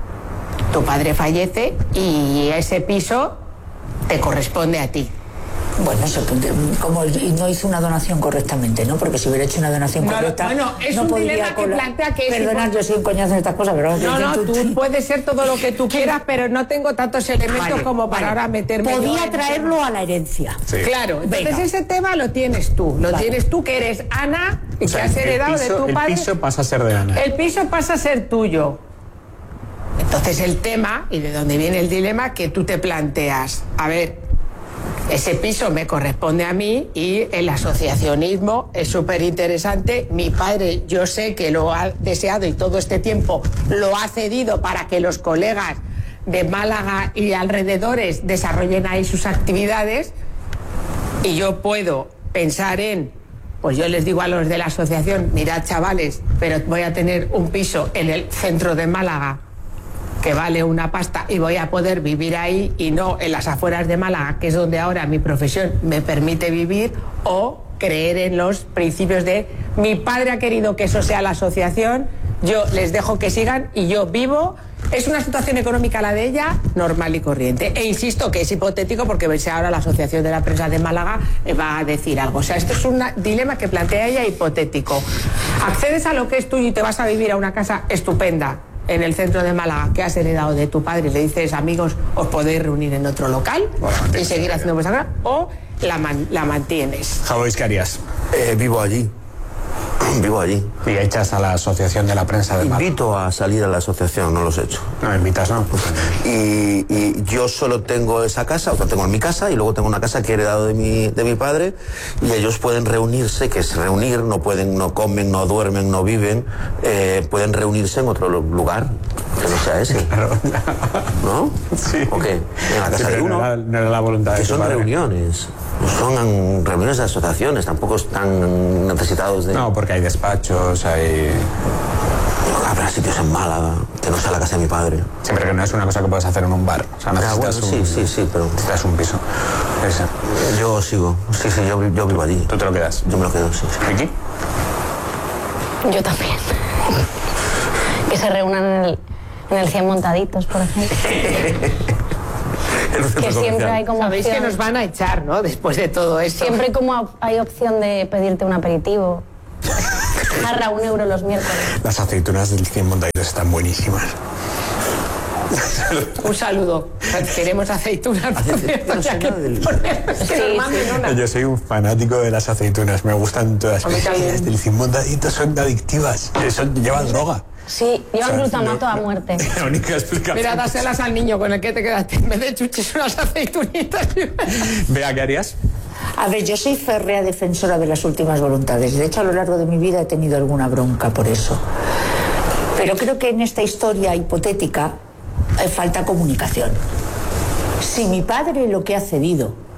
[SPEAKER 4] y ese piso te corresponde a ti.
[SPEAKER 3] Bueno, eso, como no hizo una donación correctamente, ¿no? Porque si hubiera hecho una donación correcta,
[SPEAKER 4] bueno, es
[SPEAKER 3] no
[SPEAKER 4] un
[SPEAKER 3] podría
[SPEAKER 4] dilema que plantea que
[SPEAKER 3] Perdonad, yo soy un coñazo en estas cosas, pero
[SPEAKER 4] tú puedes ser todo lo que tú quieras, pero no tengo tantos elementos como para ahora meterme.
[SPEAKER 3] Podía traerlo a la herencia.
[SPEAKER 1] Sí.
[SPEAKER 4] Claro, entonces ese tema lo tienes tú. Tienes tú, que eres Ana y que has heredado de tu padre.
[SPEAKER 1] El piso pasa a ser de Ana.
[SPEAKER 4] El piso pasa a ser tuyo. Entonces el tema, y de dónde viene el dilema, que tú te planteas, a ver, ese piso me corresponde a mí y el asociacionismo es súper interesante. Mi padre, yo sé que lo ha deseado y todo este tiempo lo ha cedido para que los colegas de Málaga y alrededores desarrollen ahí sus actividades, y yo puedo pensar pues yo les digo a los de la asociación, mirad chavales, pero voy a tener un piso en el centro de Málaga que vale una pasta y voy a poder vivir ahí y no en las afueras de Málaga, que es donde ahora mi profesión me permite vivir, o creer en los principios de mi padre ha querido que eso sea la asociación, yo les dejo que sigan y yo vivo. Es una situación económica la de ella normal y corriente, e insisto que es hipotético porque veis ahora la Asociación de la Prensa de Málaga va a decir algo. O sea, esto es un dilema que plantea ella hipotético. Accedes a lo que es tuyo y te vas a vivir a una casa estupenda en el centro de Málaga que has heredado de tu padre, y le dices, amigos, os podéis reunir en otro local y seguir haciendo vuestra cosa, o la mantienes.
[SPEAKER 1] Javois, ¿qué harías?
[SPEAKER 5] Vivo allí. Vivo allí.
[SPEAKER 1] Y echas a la Asociación de la Prensa de Málaga.
[SPEAKER 5] Invito a salir a la asociación, no los he hecho.
[SPEAKER 1] No, invitas, ¿no?
[SPEAKER 5] Y yo solo tengo esa casa, o sea, tengo mi casa y luego tengo una casa que he heredado de mi padre, y ellos pueden reunirse, que es reunir, no comen, no duermen, no viven, pueden reunirse en otro lugar que no sea ese.
[SPEAKER 1] Claro.
[SPEAKER 5] ¿No?
[SPEAKER 1] Sí.
[SPEAKER 5] ¿O qué? En la casa de uno.
[SPEAKER 1] No era la voluntad de
[SPEAKER 5] Que
[SPEAKER 1] tu
[SPEAKER 5] son
[SPEAKER 1] padre.
[SPEAKER 5] reuniones. Son reuniones de asociaciones, tampoco están necesitados de...
[SPEAKER 1] No, porque hay despachos, hay...
[SPEAKER 5] Habrá sitios en Málaga, que no sea la casa de mi padre.
[SPEAKER 1] Sí, pero que no es una cosa que puedes hacer en un bar. O sea, necesitas
[SPEAKER 5] bueno, sí, pero...
[SPEAKER 1] necesitas un piso. Ese.
[SPEAKER 5] Yo sigo, sí, yo vivo allí.
[SPEAKER 1] ¿Tú te lo quedas?
[SPEAKER 5] Yo me lo quedo, sí.
[SPEAKER 1] ¿Vicky?
[SPEAKER 2] Yo también. Que se reúnan en el 100 montaditos, por ejemplo. Que siempre hay como
[SPEAKER 4] Sabéis
[SPEAKER 2] opción,
[SPEAKER 4] que nos van a echar, ¿no? Después de todo esto.
[SPEAKER 2] siempre como hay opción de pedirte un aperitivo. Jarra €1 los miércoles.
[SPEAKER 1] Las aceitunas del 100 montaditos están buenísimas.
[SPEAKER 4] Un saludo. Queremos aceitunas, por cierto, ya que nos manden una.
[SPEAKER 1] Yo soy un fanático de las aceitunas, me gustan todas.
[SPEAKER 4] A mí también.
[SPEAKER 1] Las del 100 montaditos son adictivas, llevan droga.
[SPEAKER 2] Sí, llevan glutamato a muerte.
[SPEAKER 1] La única explicación.
[SPEAKER 4] Mira, dáselas al niño con el que te quedaste. En vez de chuches, unas aceitunitas.
[SPEAKER 1] Vea, ¿qué harías?
[SPEAKER 3] A ver, yo soy férrea defensora de las últimas voluntades. De hecho, a lo largo de mi vida he tenido alguna bronca por eso. Pero creo que en esta historia hipotética falta comunicación. Si mi padre lo que ha cedido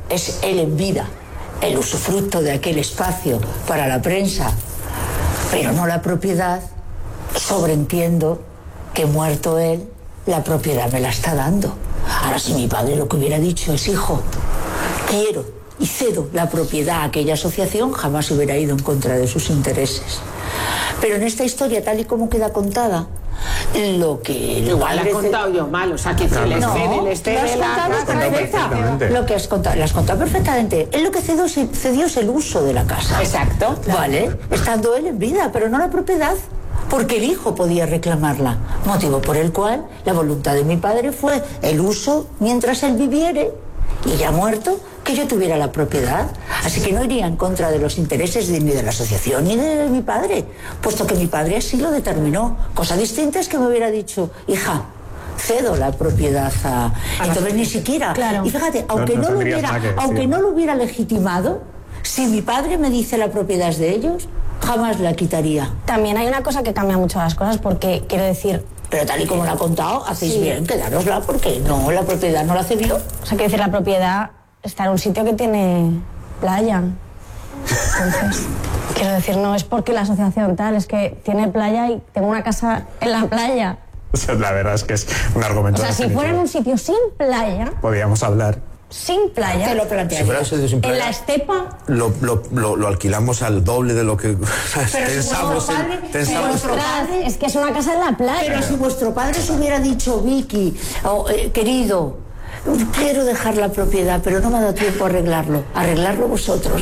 [SPEAKER 3] es él en vida, el usufructo de aquel espacio para la prensa, pero no la propiedad, sobreentiendo que muerto él, la propiedad me la está dando. Ahora, si mi padre lo que hubiera dicho es, hijo, quiero y cedo la propiedad a aquella asociación, jamás hubiera ido en contra de sus intereses. Pero en esta historia, tal y como queda contada, lo que...
[SPEAKER 4] Igual la he contado yo mal, o sea, que se les cede la casa.
[SPEAKER 3] Lo que has contado, lo has contado perfectamente. Él lo que cedió es el uso de la casa.
[SPEAKER 4] Exacto.
[SPEAKER 3] Vale, estando él en vida, pero no la propiedad, porque el hijo podía reclamarla. Motivo por el cual la voluntad de mi padre fue el uso mientras él viviere, y ya muerto, que yo tuviera la propiedad. Así que no iría en contra de los intereses ni de la asociación ni de mi padre, puesto que mi padre así lo determinó. Cosa distinta es que me hubiera dicho, hija, cedo la propiedad a... Entonces ni siquiera...
[SPEAKER 2] Claro.
[SPEAKER 3] Y fíjate, aunque no lo hubiera legitimado, si mi padre me dice la propiedad es de ellos, jamás la quitaría.
[SPEAKER 2] También hay una cosa que cambia mucho las cosas, porque quiero decir...
[SPEAKER 3] Pero tal y como lo ha contado, hacéis bien, quedárosla, porque no, la propiedad no la cedió.
[SPEAKER 2] O sea, quiero decir, la propiedad está en un sitio que tiene playa. Entonces, quiero decir, no es porque la asociación tal, es que tiene playa y tengo una casa en la playa.
[SPEAKER 1] O sea, la verdad es que es un argumento.
[SPEAKER 2] O sea, si fuera en un sitio sin playa,
[SPEAKER 1] podríamos hablar.
[SPEAKER 2] sin playa,
[SPEAKER 3] Te lo
[SPEAKER 5] Si fuera
[SPEAKER 3] plantearía.
[SPEAKER 5] un sitio sin
[SPEAKER 2] en
[SPEAKER 5] playa,
[SPEAKER 2] la estepa,
[SPEAKER 5] lo alquilamos al doble de lo que pensamos.
[SPEAKER 2] ostras, es que es una casa en la playa.
[SPEAKER 3] Pero si vuestro padre os hubiera dicho, Vicky, querido, quiero dejar la propiedad, pero no me ha dado tiempo a arreglarlo vosotros.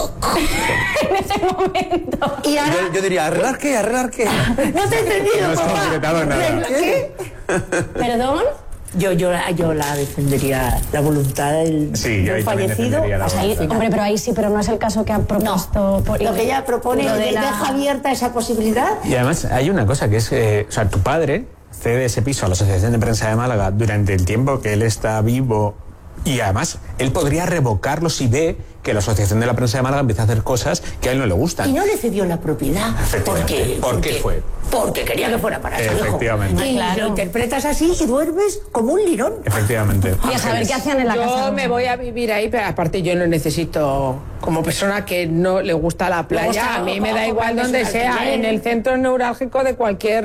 [SPEAKER 2] En ese momento.
[SPEAKER 3] Y ahora,
[SPEAKER 5] Yo diría, ¿arreglar qué?
[SPEAKER 3] no te he entendido,
[SPEAKER 1] No has
[SPEAKER 3] papá.
[SPEAKER 1] concretado nada.
[SPEAKER 3] ¿Qué?
[SPEAKER 2] ¿Perdón?
[SPEAKER 3] Yo la defendería, la voluntad del
[SPEAKER 1] yo ahí también
[SPEAKER 3] fallecido.
[SPEAKER 1] defendería la
[SPEAKER 3] hasta el
[SPEAKER 1] voluntad.
[SPEAKER 3] final.
[SPEAKER 2] Hombre, pero ahí sí, pero no es el caso que ha propuesto.
[SPEAKER 3] Lo que ella propone
[SPEAKER 2] lo de la-
[SPEAKER 3] deja abierta esa posibilidad.
[SPEAKER 1] Y además hay una cosa que es, o sea, tu padre cede ese piso a la Asociación de Prensa de Málaga durante el tiempo que él está vivo, y además él podría revocarlo si ve que la Asociación de la Prensa de Málaga empieza a hacer cosas que a él no le gustan.
[SPEAKER 3] Y no le cedió la propiedad.
[SPEAKER 1] Efectivamente. ¿Por qué fue?
[SPEAKER 3] Porque quería que fuera para su hijo.
[SPEAKER 1] Efectivamente.
[SPEAKER 3] Y
[SPEAKER 2] Claro.
[SPEAKER 3] lo interpretas así y duermes como un lirón.
[SPEAKER 1] Efectivamente.
[SPEAKER 2] Y a saber qué hacían en la casa.
[SPEAKER 4] Yo me voy a vivir ahí, pero aparte yo no necesito, como persona que no le gusta la playa,
[SPEAKER 3] gusta,
[SPEAKER 4] a mí me da
[SPEAKER 3] o
[SPEAKER 4] igual
[SPEAKER 3] comprarse
[SPEAKER 4] donde
[SPEAKER 3] un
[SPEAKER 4] sea,
[SPEAKER 3] alquiler.
[SPEAKER 4] en el centro neurálgico de cualquier...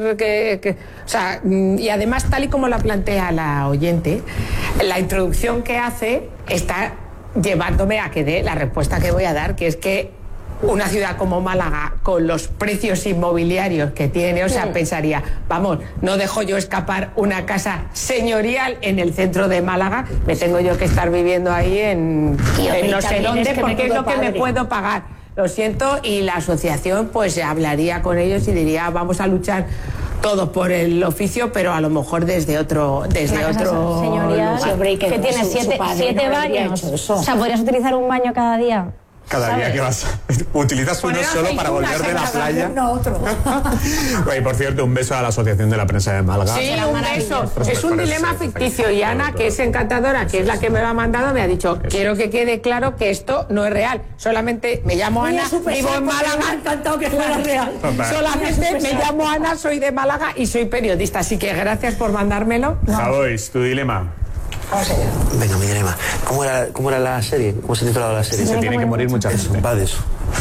[SPEAKER 4] o sea, y además tal y como la plantea la oyente, la introducción que hace está llevándome a que dé la respuesta que voy a dar, que es que una ciudad como Málaga, con los precios inmobiliarios que tiene, o sea, pensaría, vamos, no dejo yo escapar una casa señorial en el centro de Málaga, me tengo yo que estar viviendo ahí en no sé
[SPEAKER 3] también
[SPEAKER 4] dónde,
[SPEAKER 3] es que
[SPEAKER 4] porque es
[SPEAKER 3] menudo
[SPEAKER 4] lo que me
[SPEAKER 3] padre.
[SPEAKER 4] puedo pagar. Lo siento, y la asociación pues hablaría con ellos y diría, vamos a luchar todos por el oficio, pero a lo mejor desde otro
[SPEAKER 2] Una casa señorial
[SPEAKER 3] Sí, hombre, y que
[SPEAKER 2] que tiene
[SPEAKER 3] su padre
[SPEAKER 2] siete
[SPEAKER 3] no habría
[SPEAKER 2] baños.
[SPEAKER 3] hecho eso.
[SPEAKER 2] O sea, podrías utilizar un baño cada día.
[SPEAKER 1] Cada día que vas, utilizas uno
[SPEAKER 4] Poner
[SPEAKER 1] solo para
[SPEAKER 4] aceitunas
[SPEAKER 1] volver de
[SPEAKER 4] en
[SPEAKER 1] la
[SPEAKER 4] la
[SPEAKER 1] playa.
[SPEAKER 3] No, otro.
[SPEAKER 1] Oye, por cierto, un beso a la Asociación de la Prensa de Málaga.
[SPEAKER 4] Sí,
[SPEAKER 2] Será
[SPEAKER 4] un
[SPEAKER 2] maravilloso.
[SPEAKER 4] beso. Es un dilema ficticio y Ana, que es encantadora, que es la que me lo ha mandado, me ha dicho, quiero que quede claro que esto no es real. Solamente me llamo Ana, vivo en Málaga.
[SPEAKER 3] Me ha encantado que fuera real.
[SPEAKER 4] Solamente me llamo Ana, soy de Málaga y soy periodista. Así que gracias por mandármelo.
[SPEAKER 1] Javois, tu dilema.
[SPEAKER 5] Venga, mi dilema. ¿Cómo era la serie? ¿Cómo se titulaba la serie?
[SPEAKER 1] Se tiene que morir mucha
[SPEAKER 5] Eso,
[SPEAKER 1] gente.
[SPEAKER 5] va de eso.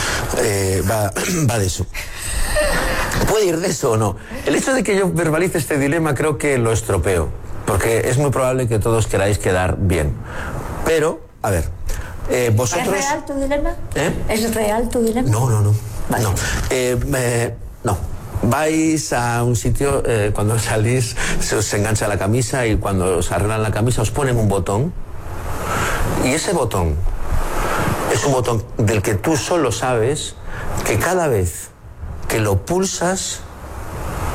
[SPEAKER 5] Va de eso. ¿Puede ir de eso o no? El hecho de que yo verbalice este dilema creo que lo estropeo, porque es muy probable que todos queráis quedar bien. Pero, a ver, vosotros...
[SPEAKER 3] ¿Es real tu dilema?
[SPEAKER 5] ¿Eh?
[SPEAKER 3] ¿Es real tu dilema?
[SPEAKER 5] No.
[SPEAKER 3] Vale.
[SPEAKER 5] No. No. Vais a un sitio, cuando salís se os engancha la camisa y cuando os arreglan la camisa os ponen un botón, y ese botón es un botón del que tú solo sabes que cada vez que lo pulsas